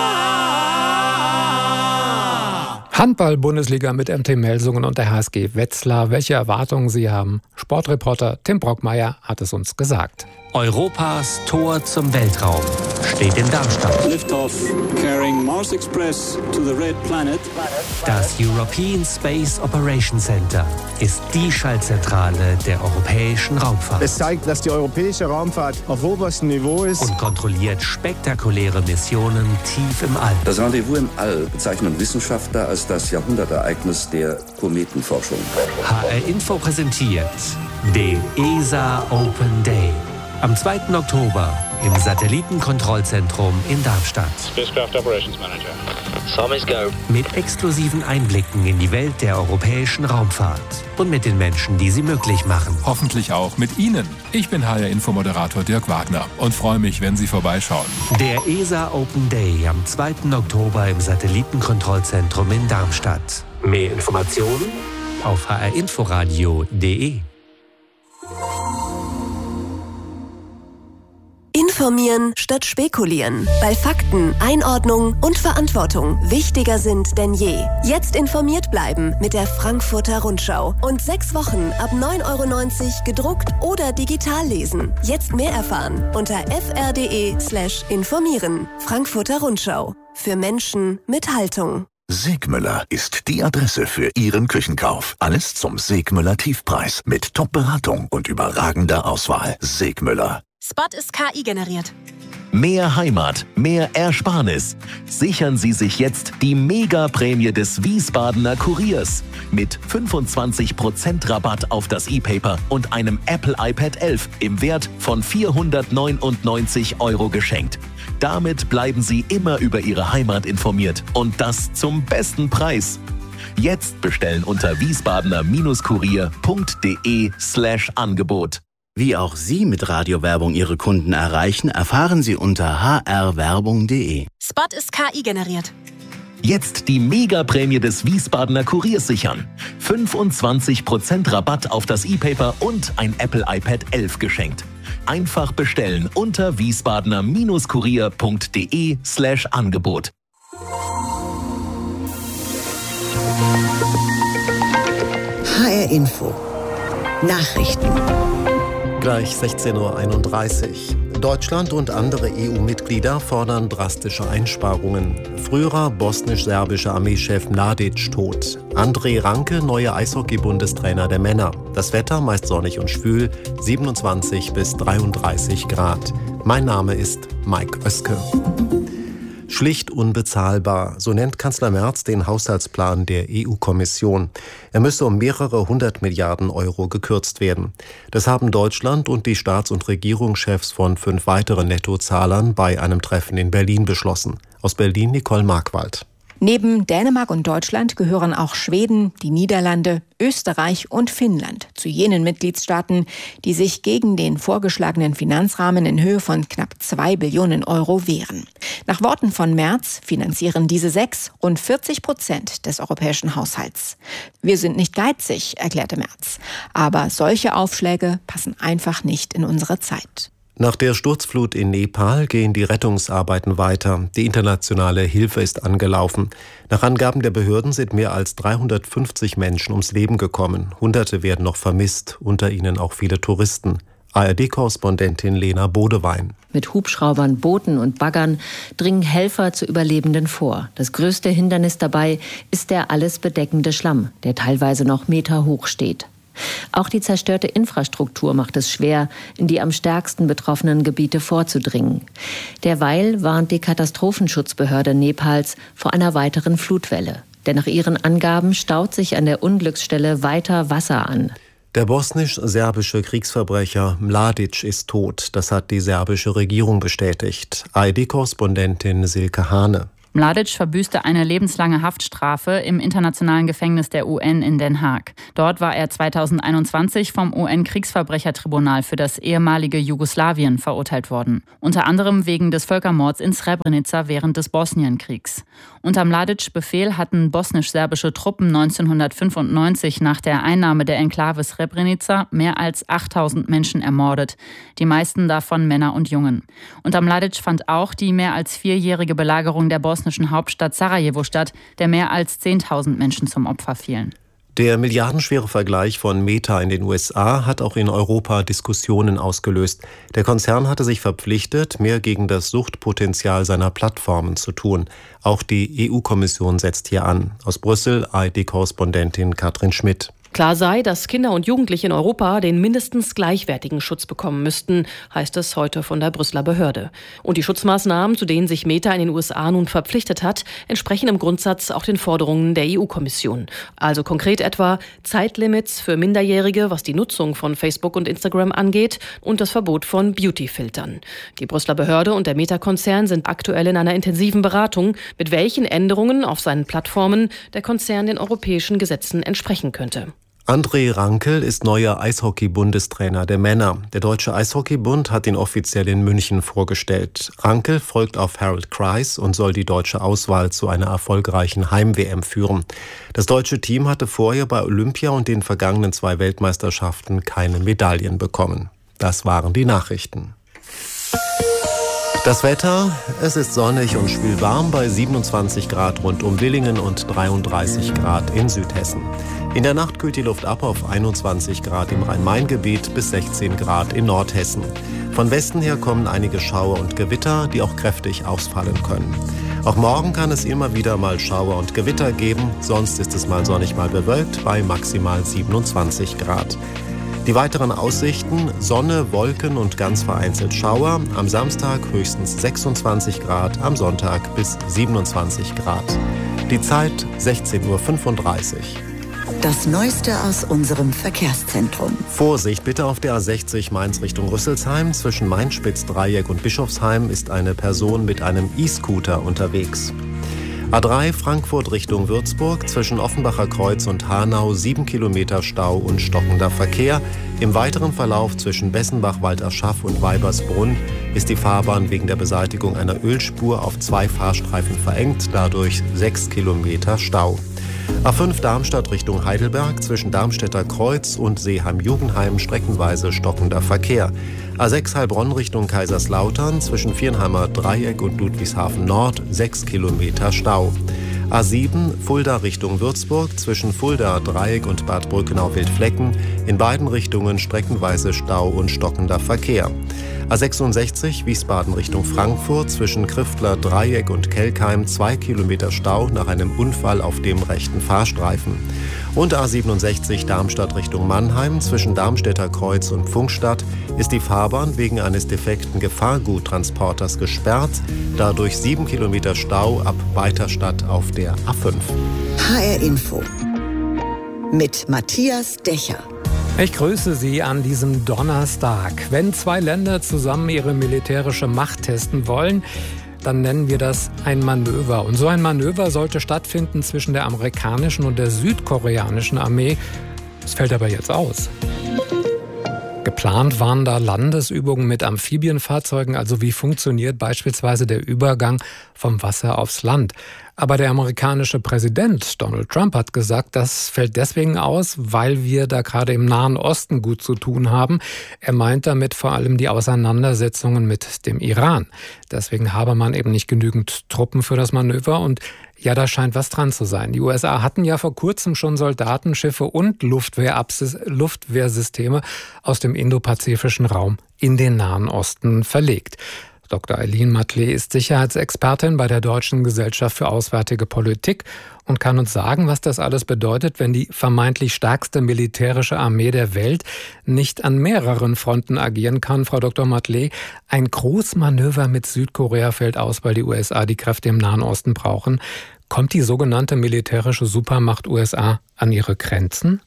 Handball-Bundesliga mit M T Melsungen und der H S G Wetzlar. Welche Erwartungen Sie haben? Sportreporter Tim Brockmeier hat es uns gesagt. Europas Tor zum Weltraum steht in Darmstadt. Liftoff carrying Mars Express to the red planet. Das European Space Operations Center ist die Schaltzentrale der europäischen Raumfahrt. Es zeigt, dass die europäische Raumfahrt auf oberstem Niveau ist und kontrolliert spektakuläre Missionen tief im All. Das Rendezvous im All bezeichnen Wissenschaftler als das Jahrhundertereignis der Kometenforschung. H R Info präsentiert den E S A Open Day. Am zweiten Oktober im Satellitenkontrollzentrum in Darmstadt. Spacecraft Operations Manager. Sommers go. Mit exklusiven Einblicken in die Welt der europäischen Raumfahrt und mit den Menschen, die sie möglich machen. Hoffentlich auch mit Ihnen. Ich bin H R-Infomoderator Dirk Wagner und freue mich, wenn Sie vorbeischauen. Der E S A Open Day am zweiten Oktober im Satellitenkontrollzentrum in Darmstadt. Mehr Informationen auf h r inforadio punkt d e. Informieren statt spekulieren, weil Fakten, Einordnung und Verantwortung wichtiger sind denn je. Jetzt informiert bleiben mit der Frankfurter Rundschau und sechs Wochen ab neun Euro neunzig gedruckt oder digital lesen. Jetzt mehr erfahren unter fr.de slash informieren. Frankfurter Rundschau. Für Menschen mit Haltung. Segmüller ist die Adresse für Ihren Küchenkauf. Alles zum Segmüller Tiefpreis mit Top-Beratung und überragender Auswahl. Segmüller. Spot ist K I generiert. Mehr Heimat, mehr Ersparnis. Sichern Sie sich jetzt die Mega-Prämie des Wiesbadener Kuriers. Mit fünfundzwanzig Prozent Rabatt auf das E-Paper und einem Apple iPad elf im Wert von vierhundertneunundneunzig Euro geschenkt. Damit bleiben Sie immer über Ihre Heimat informiert und das zum besten Preis. Jetzt bestellen unter wiesbadener-kurier.de slash Angebot. Wie auch Sie mit Radiowerbung Ihre Kunden erreichen, erfahren Sie unter h r werbung punkt d e. Spot ist K I generiert. Jetzt die Mega-Prämie des Wiesbadener Kuriers sichern. fünfundzwanzig Prozent Rabatt auf das E-Paper und ein Apple iPad elf geschenkt. Einfach bestellen unter wiesbadener-kurier.de slash Angebot. H R Info. Nachrichten. Gleich sechzehn Uhr einunddreißig. Deutschland und andere E U-Mitglieder fordern drastische Einsparungen. Früherer bosnisch-serbischer Armeechef Mladic tot. André Ranke, neuer Eishockey-Bundestrainer der Männer. Das Wetter meist sonnig und schwül, siebenundzwanzig bis dreiunddreißig Grad. Mein Name ist Mike Oeske. Schlicht unbezahlbar, so nennt Kanzler Merz den Haushaltsplan der E U-Kommission. Er müsse um mehrere hundert Milliarden Euro gekürzt werden. Das haben Deutschland und die Staats- und Regierungschefs von fünf weiteren Nettozahlern bei einem Treffen in Berlin beschlossen. Aus Berlin Nicole Markwald. Neben Dänemark und Deutschland gehören auch Schweden, die Niederlande, Österreich und Finnland zu jenen Mitgliedstaaten, die sich gegen den vorgeschlagenen Finanzrahmen in Höhe von knapp zwei Billionen Euro wehren. Nach Worten von Merz finanzieren diese sechs rund vierzig Prozent des europäischen Haushalts. Wir sind nicht geizig, erklärte Merz. Aber solche Aufschläge passen einfach nicht in unsere Zeit. Nach der Sturzflut in Nepal gehen die Rettungsarbeiten weiter. Die internationale Hilfe ist angelaufen. Nach Angaben der Behörden sind mehr als dreihundertfünfzig Menschen ums Leben gekommen. Hunderte werden noch vermisst, unter ihnen auch viele Touristen. A R D-Korrespondentin Lena Bodewein. Mit Hubschraubern, Booten und Baggern dringen Helfer zu Überlebenden vor. Das größte Hindernis dabei ist der alles bedeckende Schlamm, der teilweise noch meterhoch steht. Auch die zerstörte Infrastruktur macht es schwer, in die am stärksten betroffenen Gebiete vorzudringen. Derweil warnt die Katastrophenschutzbehörde Nepals vor einer weiteren Flutwelle. Denn nach ihren Angaben staut sich an der Unglücksstelle weiter Wasser an. Der bosnisch-serbische Kriegsverbrecher Mladic ist tot. Das hat die serbische Regierung bestätigt. A R D-Korrespondentin Silke Hane. Mladic verbüßte eine lebenslange Haftstrafe im internationalen Gefängnis der U N in Den Haag. Dort war er zweitausendeinundzwanzig vom U N-Kriegsverbrechertribunal für das ehemalige Jugoslawien verurteilt worden. Unter anderem wegen des Völkermords in Srebrenica während des Bosnienkriegs. Unter Mladics Befehl hatten bosnisch-serbische Truppen neunzehnhundertfünfundneunzig nach der Einnahme der Enklave Srebrenica mehr als achttausend Menschen ermordet. Die meisten davon Männer und Jungen. Unter Mladic fand auch die mehr als vierjährige Belagerung der Bosnien Hauptstadt Sarajevo statt, der mehr als zehntausend Menschen zum Opfer fielen. Der milliardenschwere Vergleich von Meta in den U S A hat auch in Europa Diskussionen ausgelöst. Der Konzern hatte sich verpflichtet, mehr gegen das Suchtpotenzial seiner Plattformen zu tun. Auch die E U-Kommission setzt hier an. Aus Brüssel A R D-Korrespondentin Katrin Schmidt. Klar sei, dass Kinder und Jugendliche in Europa den mindestens gleichwertigen Schutz bekommen müssten, heißt es heute von der Brüsseler Behörde. Und die Schutzmaßnahmen, zu denen sich Meta in den U S A nun verpflichtet hat, entsprechen im Grundsatz auch den Forderungen der E U-Kommission. Also konkret etwa Zeitlimits für Minderjährige, was die Nutzung von Facebook und Instagram angeht, und das Verbot von Beauty-Filtern. Die Brüsseler Behörde und der Meta-Konzern sind aktuell in einer intensiven Beratung, mit welchen Änderungen auf seinen Plattformen der Konzern den europäischen Gesetzen entsprechen könnte. André Rankel ist neuer Eishockey-Bundestrainer der Männer. Der Deutsche Eishockeybund hat ihn offiziell in München vorgestellt. Rankel folgt auf Harold Kreis und soll die deutsche Auswahl zu einer erfolgreichen Heim-W M führen. Das deutsche Team hatte vorher bei Olympia und den vergangenen zwei Weltmeisterschaften keine Medaillen bekommen. Das waren die Nachrichten. Das Wetter, es ist sonnig und schwül warm bei siebenundzwanzig Grad rund um Villingen und dreiunddreißig Grad in Südhessen. In der Nacht kühlt die Luft ab auf einundzwanzig Grad im Rhein-Main-Gebiet bis sechzehn Grad in Nordhessen. Von Westen her kommen einige Schauer und Gewitter, die auch kräftig ausfallen können. Auch morgen kann es immer wieder mal Schauer und Gewitter geben, sonst ist es mal sonnig, mal bewölkt bei maximal siebenundzwanzig Grad. Die weiteren Aussichten: Sonne, Wolken und ganz vereinzelt Schauer. Am Samstag höchstens sechsundzwanzig Grad, am Sonntag bis siebenundzwanzig Grad. Die Zeit sechzehn Uhr fünfunddreißig. Das Neueste aus unserem Verkehrszentrum. Vorsicht bitte auf der A sechzig Mainz Richtung Rüsselsheim. Zwischen Mainz-Spitz-Dreieck und Bischofsheim ist eine Person mit einem E-Scooter unterwegs. A drei Frankfurt Richtung Würzburg, zwischen Offenbacher Kreuz und Hanau sieben Kilometer Stau und stockender Verkehr. Im weiteren Verlauf zwischen Bessenbach, Walterschaff und Weibersbrunn ist die Fahrbahn wegen der Beseitigung einer Ölspur auf zwei Fahrstreifen verengt, dadurch sechs Kilometer Stau. A fünf Darmstadt Richtung Heidelberg, zwischen Darmstädter Kreuz und Seeheim-Jugendheim streckenweise stockender Verkehr. A sechs Heilbronn Richtung Kaiserslautern, zwischen Viernheimer Dreieck und Ludwigshafen Nord sechs Kilometer Stau. A sieben Fulda Richtung Würzburg, zwischen Fulda Dreieck und Bad Brückenau-Wildflecken in beiden Richtungen streckenweise Stau und stockender Verkehr. A sechsundsechzig Wiesbaden Richtung Frankfurt, zwischen Kriftler Dreieck und Kelkheim zwei Kilometer Stau nach einem Unfall auf dem rechten Fahrstreifen. Und A siebenundsechzig Darmstadt Richtung Mannheim, zwischen Darmstädter Kreuz und Pfungstadt ist die Fahrbahn wegen eines defekten Gefahrguttransporters gesperrt, dadurch sieben Kilometer Stau ab Weiterstadt auf der A fünf. H R Info mit Matthias Dächer. Ich grüße Sie an diesem Donnerstag. Wenn zwei Länder zusammen ihre militärische Macht testen wollen, dann nennen wir das ein Manöver. Und so ein Manöver sollte stattfinden zwischen der amerikanischen und der südkoreanischen Armee. Das fällt aber jetzt aus. Geplant waren da Landesübungen mit Amphibienfahrzeugen, also wie funktioniert beispielsweise der Übergang vom Wasser aufs Land. Aber der amerikanische Präsident Donald Trump hat gesagt, das fällt deswegen aus, weil wir da gerade im Nahen Osten gut zu tun haben. Er meint damit vor allem die Auseinandersetzungen mit dem Iran. Deswegen habe man eben nicht genügend Truppen für das Manöver und ja, da scheint was dran zu sein. Die U S A hatten ja vor kurzem schon Soldaten, Schiffe und Luftwehrsysteme aus dem indopazifischen Raum in den Nahen Osten verlegt. Doktor Eileen Matley ist Sicherheitsexpertin bei der Deutschen Gesellschaft für Auswärtige Politik und kann uns sagen, was das alles bedeutet, wenn die vermeintlich stärkste militärische Armee der Welt nicht an mehreren Fronten agieren kann. Frau Doktor Matley, ein Großmanöver mit Südkorea fällt aus, weil die U S A die Kräfte im Nahen Osten brauchen. Kommt die sogenannte militärische Supermacht U S A an ihre Grenzen?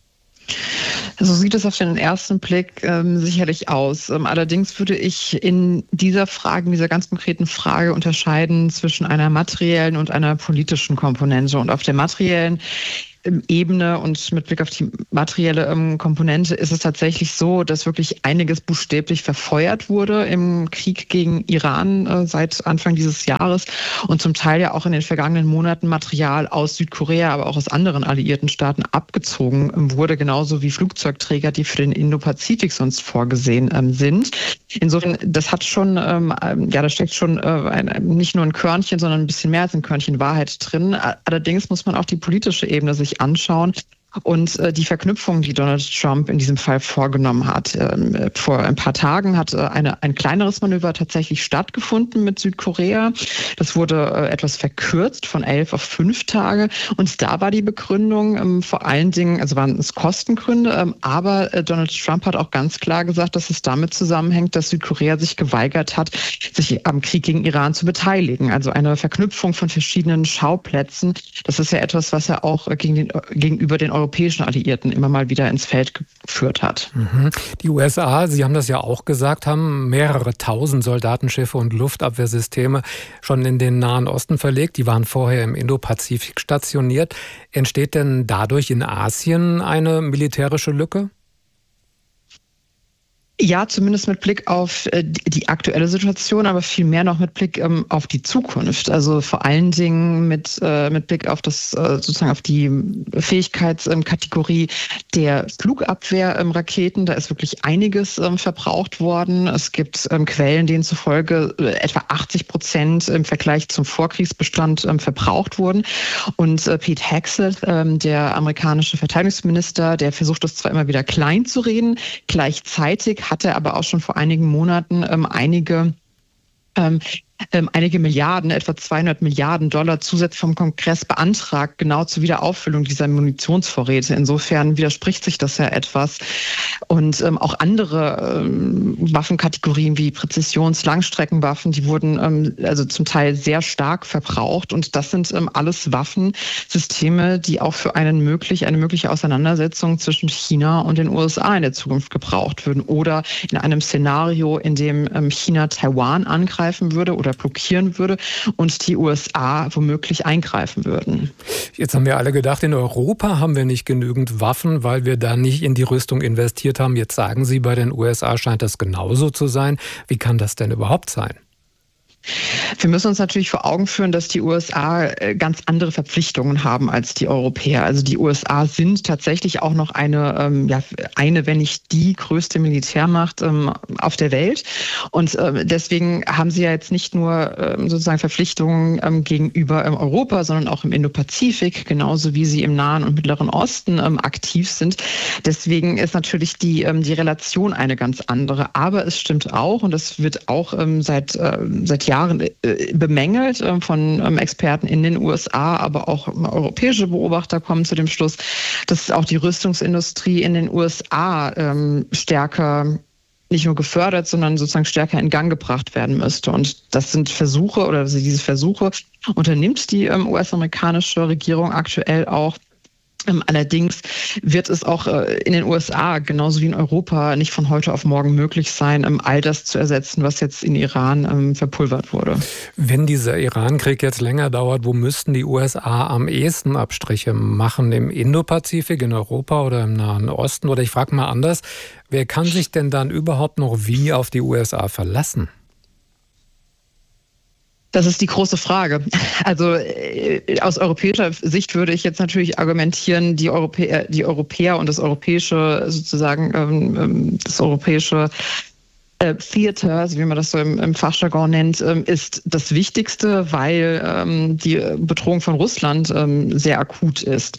So sieht es auf den ersten Blick ähm, sicherlich aus. Ähm, allerdings würde ich in dieser Frage, in dieser ganz konkreten Frage unterscheiden zwischen einer materiellen und einer politischen Komponente. Und auf der materiellen Ebene und mit Blick auf die materielle ähm, Komponente ist es tatsächlich so, dass wirklich einiges buchstäblich verfeuert wurde im Krieg gegen Iran äh, seit Anfang dieses Jahres und zum Teil ja auch in den vergangenen Monaten Material aus Südkorea, aber auch aus anderen alliierten Staaten abgezogen ähm, wurde, genauso wie Flugzeugträger, die für den Indopazifik sonst vorgesehen ähm, sind. Insofern, das hat schon, ähm, ja, da steckt schon äh, ein, nicht nur ein Körnchen, sondern ein bisschen mehr als ein Körnchen Wahrheit drin. Allerdings muss man auch die politische Ebene sich anschauen und äh, die Verknüpfung, die Donald Trump in diesem Fall vorgenommen hat. Ähm, vor ein paar Tagen hat äh, eine, ein kleineres Manöver tatsächlich stattgefunden mit Südkorea. Das wurde äh, etwas verkürzt von elf auf fünf Tage. Und da war die Begründung ähm, vor allen Dingen, also waren es Kostengründe, ähm, aber äh, Donald Trump hat auch ganz klar gesagt, dass es damit zusammenhängt, dass Südkorea sich geweigert hat, sich am Krieg gegen Iran zu beteiligen. Also eine Verknüpfung von verschiedenen Schauplätzen. Das ist ja etwas, was er auch äh, gegen den, äh, gegenüber den europäischen Alliierten immer mal wieder ins Feld geführt hat. Die U S A, Sie haben das ja auch gesagt, haben mehrere tausend Soldatenschiffe und Luftabwehrsysteme schon in den Nahen Osten verlegt. Die waren vorher im Indopazifik stationiert. Entsteht denn dadurch in Asien eine militärische Lücke? Ja, zumindest mit Blick auf äh, die aktuelle Situation, aber viel mehr noch mit Blick ähm, auf die Zukunft. Also vor allen Dingen mit, äh, mit Blick auf das äh, sozusagen auf die Fähigkeitskategorie ähm, der Flugabwehrraketen. Ähm, da ist wirklich einiges ähm, verbraucht worden. Es gibt ähm, Quellen, denen zufolge äh, etwa achtzig Prozent im Vergleich zum Vorkriegsbestand ähm, verbraucht wurden. Und äh, Pete Hegseth, ähm, der amerikanische Verteidigungsminister, der versucht das zwar immer wieder klein zu reden, gleichzeitig hat er aber auch schon vor einigen Monaten ähm, einige ähm, ähm, einige Milliarden, etwa zweihundert Milliarden Dollar zusätzlich vom Kongress beantragt, genau zur Wiederauffüllung dieser Munitionsvorräte. Insofern widerspricht sich das ja etwas. Und ähm, auch andere ähm, Waffenkategorien wie Präzisions-Langstreckenwaffen, die wurden ähm, also zum Teil sehr stark verbraucht. Und das sind ähm, alles Waffensysteme, die auch für einen möglich, eine mögliche Auseinandersetzung zwischen China und den U S A in der Zukunft gebraucht würden. Oder in einem Szenario, in dem ähm, China Taiwan angreifen würde oder blockieren würde und die U S A womöglich eingreifen würden. Jetzt haben wir alle gedacht, in Europa haben wir nicht genügend Waffen, weil wir da nicht in die Rüstung investiert haben. Jetzt sagen Sie, bei den U S A scheint das genauso zu sein. Wie kann das denn überhaupt sein? Wir müssen uns natürlich vor Augen führen, dass die U S A ganz andere Verpflichtungen haben als die Europäer. Also die U S A sind tatsächlich auch noch eine, ähm, ja, eine, wenn nicht die größte Militärmacht ähm, auf der Welt. Und ähm, deswegen haben sie ja jetzt nicht nur ähm, sozusagen Verpflichtungen ähm, gegenüber ähm, Europa, sondern auch im Indopazifik, genauso wie sie im Nahen und Mittleren Osten ähm, aktiv sind. Deswegen ist natürlich die, ähm, die Relation eine ganz andere. Aber es stimmt auch, und das wird auch ähm, seit, äh, seit Jahren Jahren bemängelt von Experten in den U S A, aber auch europäische Beobachter kommen zu dem Schluss, dass auch die Rüstungsindustrie in den U S A stärker nicht nur gefördert, sondern sozusagen stärker in Gang gebracht werden müsste. Und das sind Versuche oder diese Versuche unternimmt die U S-amerikanische Regierung aktuell auch. Allerdings wird es auch in den U S A genauso wie in Europa nicht von heute auf morgen möglich sein, all das zu ersetzen, was jetzt in Iran verpulvert wurde. Wenn dieser Iran-Krieg jetzt länger dauert, wo müssten die U S A am ehesten Abstriche machen? Im Indopazifik, in Europa oder im Nahen Osten? Oder ich frage mal anders, wer kann sich denn dann überhaupt noch wie auf die U S A verlassen? Das ist die große Frage. Also äh, aus europäischer Sicht würde ich jetzt natürlich argumentieren, die Europäer, die Europäer und das europäische sozusagen ähm, das europäische äh, Theater, also wie man das so im, im Fachjargon nennt, ähm, ist das Wichtigste, weil ähm, die Bedrohung von Russland ähm, sehr akut ist.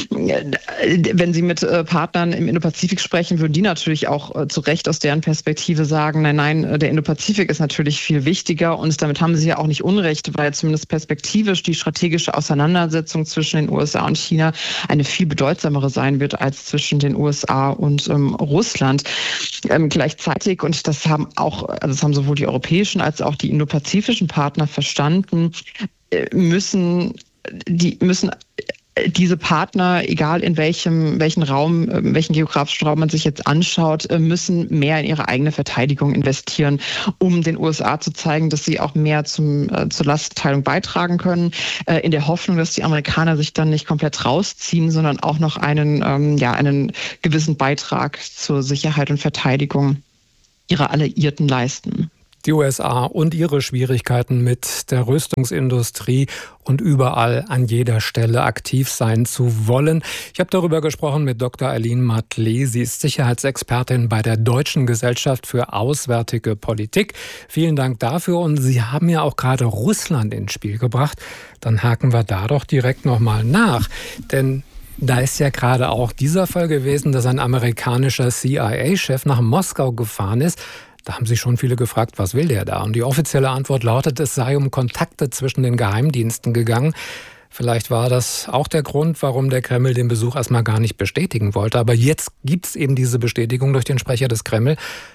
Wenn Sie mit äh, Partnern im Indopazifik sprechen, würden die natürlich auch äh, zu Recht aus deren Perspektive sagen, nein, nein, der Indopazifik ist natürlich viel wichtiger und damit haben sie ja auch nicht Unrecht, weil zumindest perspektivisch die strategische Auseinandersetzung zwischen den U S A und China eine viel bedeutsamere sein wird als zwischen den U S A und ähm, Russland. Ähm, gleichzeitig, und das haben auch, also das haben sowohl die europäischen als auch die indopazifischen Partner verstanden, äh, müssen die müssen diese Partner, egal in welchem welchen Raum, welchen geografischen Raum man sich jetzt anschaut, müssen mehr in ihre eigene Verteidigung investieren, um den U S A zu zeigen, dass sie auch mehr zum, äh, zur Lastteilung beitragen können, äh, in der Hoffnung, dass die Amerikaner sich dann nicht komplett rausziehen, sondern auch noch einen, ähm, ja, einen gewissen Beitrag zur Sicherheit und Verteidigung ihrer Alliierten leisten. Die U S A und ihre Schwierigkeiten mit der Rüstungsindustrie und überall an jeder Stelle aktiv sein zu wollen. Ich habe darüber gesprochen mit Doktor Aline Matlé. Sie ist Sicherheitsexpertin bei der Deutschen Gesellschaft für Auswärtige Politik. Vielen Dank dafür. Und Sie haben ja auch gerade Russland ins Spiel gebracht. Dann haken wir da doch direkt nochmal nach. Denn da ist ja gerade auch dieser Fall gewesen, dass ein amerikanischer C I A-Chef nach Moskau gefahren ist. Da haben sich schon viele gefragt, was will der da? Und die offizielle Antwort lautet, es sei um Kontakte zwischen den Geheimdiensten gegangen. Vielleicht war das auch der Grund, warum der Kreml den Besuch erstmal gar nicht bestätigen wollte. Aber jetzt gibt es eben diese Bestätigung durch den Sprecher des Kreml.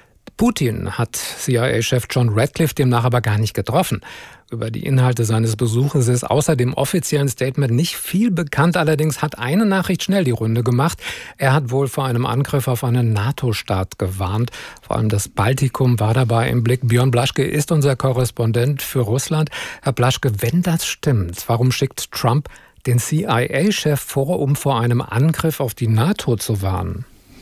Putin hat C I A-Chef John Ratcliffe demnach aber gar nicht getroffen. Über die Inhalte seines Besuches ist außer dem offiziellen Statement nicht viel bekannt. Allerdings hat eine Nachricht schnell die Runde gemacht. Er hat wohl vor einem Angriff auf einen NATO-Staat gewarnt. Vor allem das Baltikum war dabei im Blick. Björn Blaschke ist unser Korrespondent für Russland. Herr Blaschke, wenn das stimmt, warum schickt Trump den C I A-Chef vor, um vor einem Angriff auf die NATO zu warnen?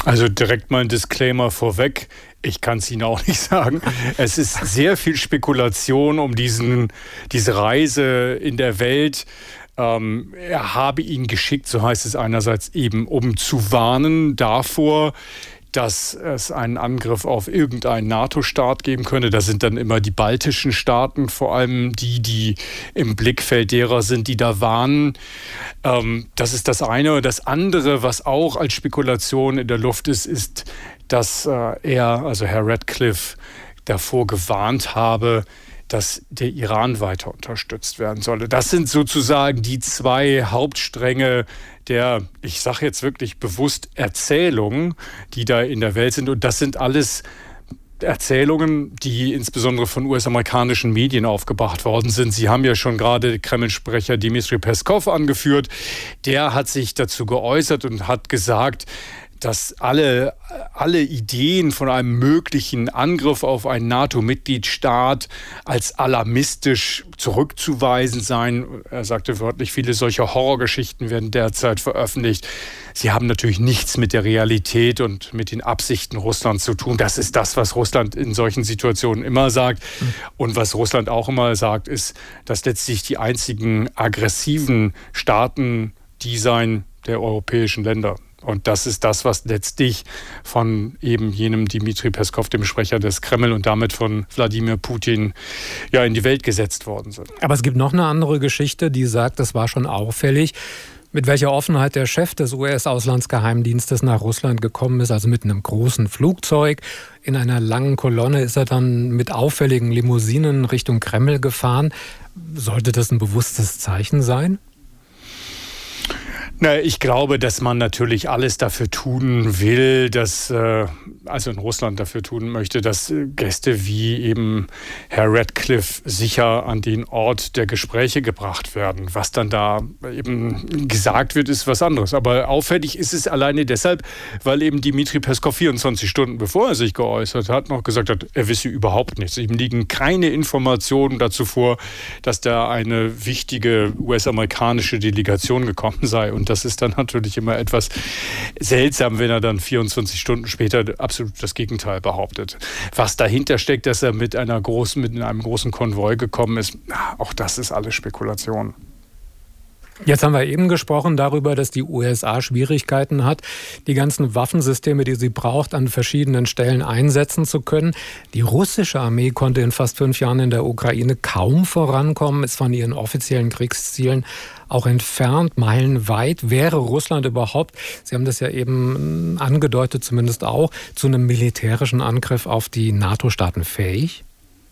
Also direkt mal ein Disclaimer vorweg. Ich kann es Ihnen auch nicht sagen. Es ist sehr viel Spekulation um diesen, diese Reise in der Welt. Ähm, er habe ihn geschickt, so heißt es einerseits eben, um zu warnen davor, dass es einen Angriff auf irgendeinen NATO-Staat geben könnte. Da sind dann immer die baltischen Staaten, vor allem die, die im Blickfeld derer sind, die da warnen. Ähm, das ist das eine. Und das andere, was auch als Spekulation in der Luft ist, ist, dass äh, er, also Herr Ratcliffe, davor gewarnt habe, dass der Iran weiter unterstützt werden solle. Das sind sozusagen die zwei Hauptstränge der, ich sage jetzt wirklich bewusst, Erzählungen, die da in der Welt sind. Und das sind alles Erzählungen, die insbesondere von U S-amerikanischen Medien aufgebracht worden sind. Sie haben ja schon gerade Kreml-Sprecher Dmitri Peskov angeführt. Der hat sich dazu geäußert und hat gesagt, dass alle, alle Ideen von einem möglichen Angriff auf einen NATO-Mitgliedstaat als alarmistisch zurückzuweisen seien. Er sagte wörtlich, viele solcher Horrorgeschichten werden derzeit veröffentlicht. Sie haben natürlich nichts mit der Realität und mit den Absichten Russlands zu tun. Das ist das, was Russland in solchen Situationen immer sagt. Mhm. Und was Russland auch immer sagt, ist, dass letztlich die einzigen aggressiven Staaten die seien der europäischen Länder. Und das ist das, was letztlich von eben jenem Dmitri Peskov, dem Sprecher des Kreml, und damit von Wladimir Putin ja in die Welt gesetzt worden sind. Aber es gibt noch eine andere Geschichte, die sagt, das war schon auffällig, mit welcher Offenheit der Chef des U S-Auslandsgeheimdienstes nach Russland gekommen ist, also mit einem großen Flugzeug. In einer langen Kolonne ist er dann mit auffälligen Limousinen Richtung Kreml gefahren. Sollte das ein bewusstes Zeichen sein? Na, ich glaube, dass man natürlich alles dafür tun will, dass, äh, also in Russland dafür tun möchte, dass Gäste wie eben Herr Ratcliffe sicher an den Ort der Gespräche gebracht werden. Was dann da eben gesagt wird, ist was anderes. Aber auffällig ist es alleine deshalb, weil eben Dmitri Peskov vierundzwanzig Stunden bevor er sich geäußert hat, noch gesagt hat, er wisse überhaupt nichts. Ihm liegen keine Informationen dazu vor, dass da eine wichtige U S-amerikanische Delegation gekommen sei. Und das ist dann natürlich immer etwas seltsam, wenn er dann vierundzwanzig Stunden später absolut das Gegenteil behauptet. Was dahinter steckt, dass er mit einer großen, mit einem großen Konvoi gekommen ist, auch das ist alles Spekulation. Jetzt haben wir eben gesprochen darüber, dass die U S A Schwierigkeiten hat, die ganzen Waffensysteme, die sie braucht, an verschiedenen Stellen einsetzen zu können. Die russische Armee konnte in fast fünf Jahren in der Ukraine kaum vorankommen, ist von ihren offiziellen Kriegszielen auch entfernt, meilenweit. Wäre Russland überhaupt, Sie haben das ja eben angedeutet zumindest auch, zu einem militärischen Angriff auf die NATO-Staaten fähig?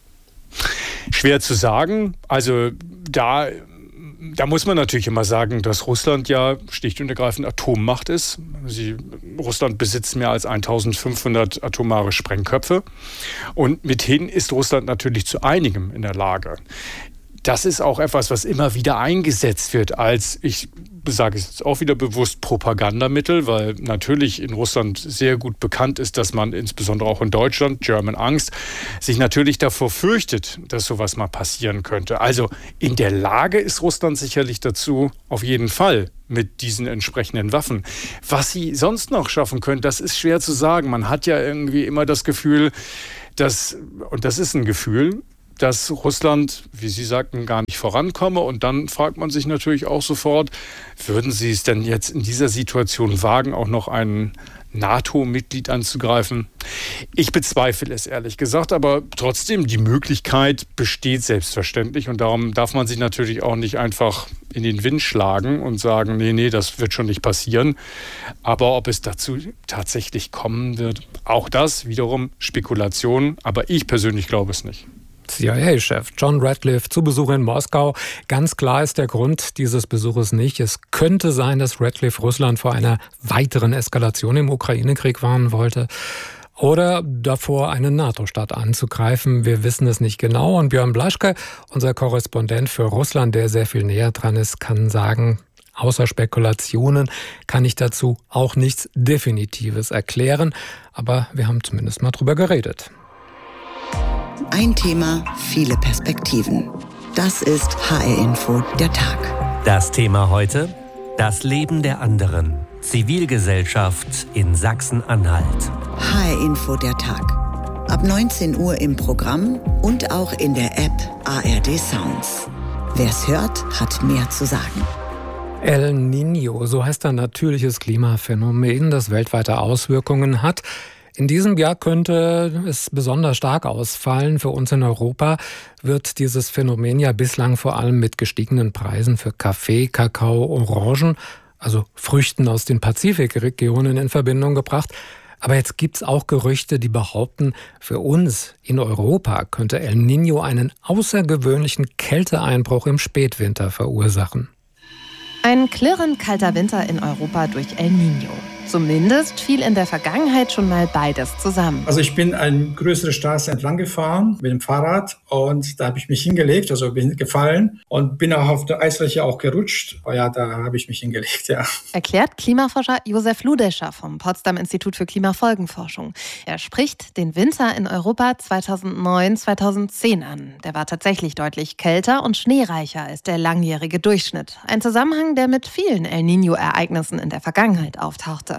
Schwer zu sagen. Also da... Da muss man natürlich immer sagen, dass Russland ja schlicht und ergreifend Atommacht ist. Sie, Russland besitzt mehr als eintausendfünfhundert atomare Sprengköpfe. Und mithin ist Russland natürlich zu einigem in der Lage. Das ist auch etwas, was immer wieder eingesetzt wird als, ich sage es jetzt auch wieder bewusst, Propagandamittel, weil natürlich in Russland sehr gut bekannt ist, dass man insbesondere auch in Deutschland, German Angst, sich natürlich davor fürchtet, dass sowas mal passieren könnte. Also in der Lage ist Russland sicherlich dazu, auf jeden Fall, mit diesen entsprechenden Waffen. Was sie sonst noch schaffen können, das ist schwer zu sagen. Man hat ja irgendwie immer das Gefühl, dass, und das ist ein Gefühl, dass Russland, wie Sie sagten, gar nicht vorankomme. Und dann fragt man sich natürlich auch sofort, würden Sie es denn jetzt in dieser Situation wagen, auch noch einen NATO-Mitglied anzugreifen? Ich bezweifle es ehrlich gesagt, aber trotzdem, die Möglichkeit besteht selbstverständlich. Und darum darf man sich natürlich auch nicht einfach in den Wind schlagen und sagen, nee, nee, das wird schon nicht passieren. Aber ob es dazu tatsächlich kommen wird, auch das wiederum Spekulation. Aber ich persönlich glaube es nicht. C I A-Chef John Ratcliffe zu Besuch in Moskau. Ganz klar ist der Grund dieses Besuches nicht. Es könnte sein, dass Ratcliffe Russland vor einer weiteren Eskalation im Ukraine-Krieg warnen wollte oder davor, einen NATO-Staat anzugreifen. Wir wissen es nicht genau. Und Björn Blaschke, unser Korrespondent für Russland, der sehr viel näher dran ist, kann sagen, außer Spekulationen kann ich dazu auch nichts Definitives erklären. Aber wir haben zumindest mal drüber geredet. Ein Thema, viele Perspektiven. Das ist H R Info der Tag. Das Thema heute: Das Leben der anderen. Zivilgesellschaft in Sachsen-Anhalt. H R-Info der Tag. Ab neunzehn Uhr im Programm und auch in der App A R D Sounds. Wer's hört, hat mehr zu sagen. El Niño, so heißt ein natürliches Klimaphänomen, das weltweite Auswirkungen hat. In diesem Jahr könnte es besonders stark ausfallen. Für uns in Europa wird dieses Phänomen ja bislang vor allem mit gestiegenen Preisen für Kaffee, Kakao, Orangen, also Früchten aus den Pazifikregionen, in Verbindung gebracht. Aber jetzt gibt's auch Gerüchte, die behaupten, für uns in Europa könnte El Niño einen außergewöhnlichen Kälteeinbruch im Spätwinter verursachen. Ein klirrend kalter Winter in Europa durch El Niño. Zumindest fiel in der Vergangenheit schon mal beides zusammen. Also ich bin eine größere Straße entlang gefahren mit dem Fahrrad und da habe ich mich hingelegt, also bin gefallen und bin auch auf der Eisfläche auch gerutscht. Oh ja, da habe ich mich hingelegt, ja. Erklärt Klimaforscher Josef Ludescher vom Potsdam Institut für Klimafolgenforschung. Er spricht den Winter in Europa zweitausendneun zweitausendzehn an. Der war tatsächlich deutlich kälter und schneereicher als der langjährige Durchschnitt. Ein Zusammenhang, der mit vielen El Niño-Ereignissen in der Vergangenheit auftauchte.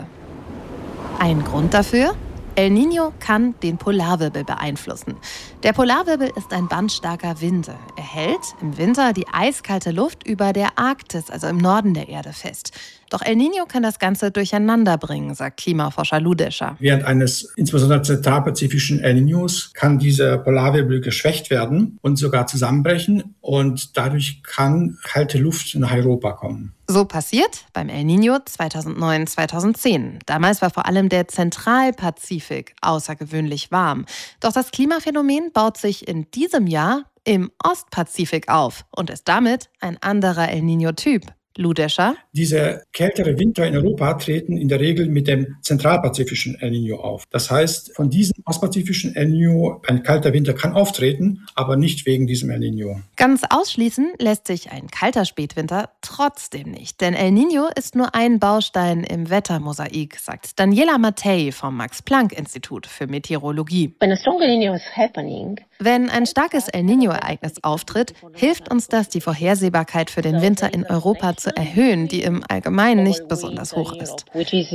Ein Grund dafür? El Niño kann den Polarwirbel beeinflussen. Der Polarwirbel ist ein Band starker Winde. Er hält im Winter die eiskalte Luft über der Arktis, also im Norden der Erde, fest. Doch El Niño kann das Ganze durcheinander bringen, sagt Klimaforscher Ludescher. Während eines insbesondere zentralpazifischen El Niños kann dieser Polarwirbel geschwächt werden und sogar zusammenbrechen und dadurch kann kalte Luft nach Europa kommen. So passiert beim El Niño zweitausendneun zweitausendzehn. Damals war vor allem der Zentralpazifik außergewöhnlich warm. Doch das Klimaphänomen baut sich in diesem Jahr im Ostpazifik auf und ist damit ein anderer El Niño-Typ. Ludescher. Diese kältere Winter in Europa treten in der Regel mit dem zentralpazifischen El Niño auf. Das heißt, von diesem ostpazifischen El Niño ein kalter Winter kann auftreten, aber nicht wegen diesem El Niño. Ganz ausschließen lässt sich ein kalter Spätwinter trotzdem nicht. Denn El Niño ist nur ein Baustein im Wettermosaik, sagt Daniela Mattei vom Max-Planck-Institut für Meteorologie. When a strong El Niño is happening, Wenn ein starkes El Niño-Ereignis auftritt, hilft uns das, die Vorhersehbarkeit für den Winter in Europa zu erhöhen, die im Allgemeinen nicht besonders hoch ist.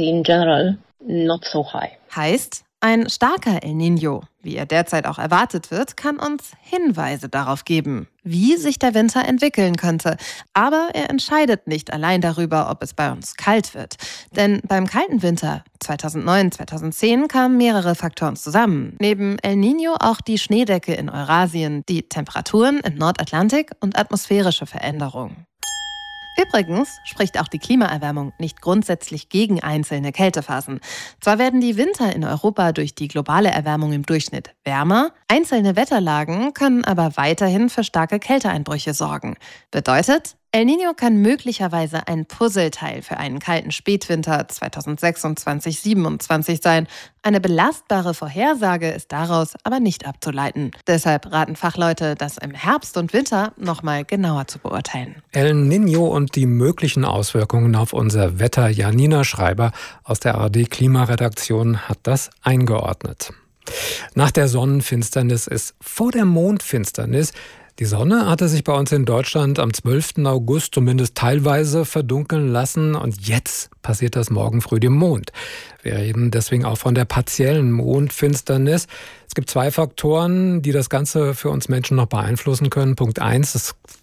Heißt, ein starker El Niño, wie er derzeit auch erwartet wird, kann uns Hinweise darauf geben, wie sich der Winter entwickeln könnte. Aber er entscheidet nicht allein darüber, ob es bei uns kalt wird. Denn beim kalten Winter zweitausendneun zweitausendzehn kamen mehrere Faktoren zusammen. Neben El Niño auch die Schneedecke in Eurasien, die Temperaturen im Nordatlantik und atmosphärische Veränderungen. Übrigens spricht auch die Klimaerwärmung nicht grundsätzlich gegen einzelne Kältephasen. Zwar werden die Winter in Europa durch die globale Erwärmung im Durchschnitt wärmer, einzelne Wetterlagen können aber weiterhin für starke Kälteeinbrüche sorgen. Bedeutet, El Niño kann möglicherweise ein Puzzleteil für einen kalten Spätwinter zweitausendsechsundzwanzig siebenundzwanzig sein. Eine belastbare Vorhersage ist daraus aber nicht abzuleiten. Deshalb raten Fachleute, das im Herbst und Winter nochmal genauer zu beurteilen. El Niño und die möglichen Auswirkungen auf unser Wetter. Janina Schreiber aus der A R D-Klimaredaktion hat das eingeordnet. Nach der Sonnenfinsternis ist vor der Mondfinsternis. Die Sonne hatte sich bei uns in Deutschland am zwölften August zumindest teilweise verdunkeln lassen und jetzt passiert das morgen früh dem Mond. Wir reden deswegen auch von der partiellen Mondfinsternis. Es gibt zwei Faktoren, die das Ganze für uns Menschen noch beeinflussen können. Punkt eins, es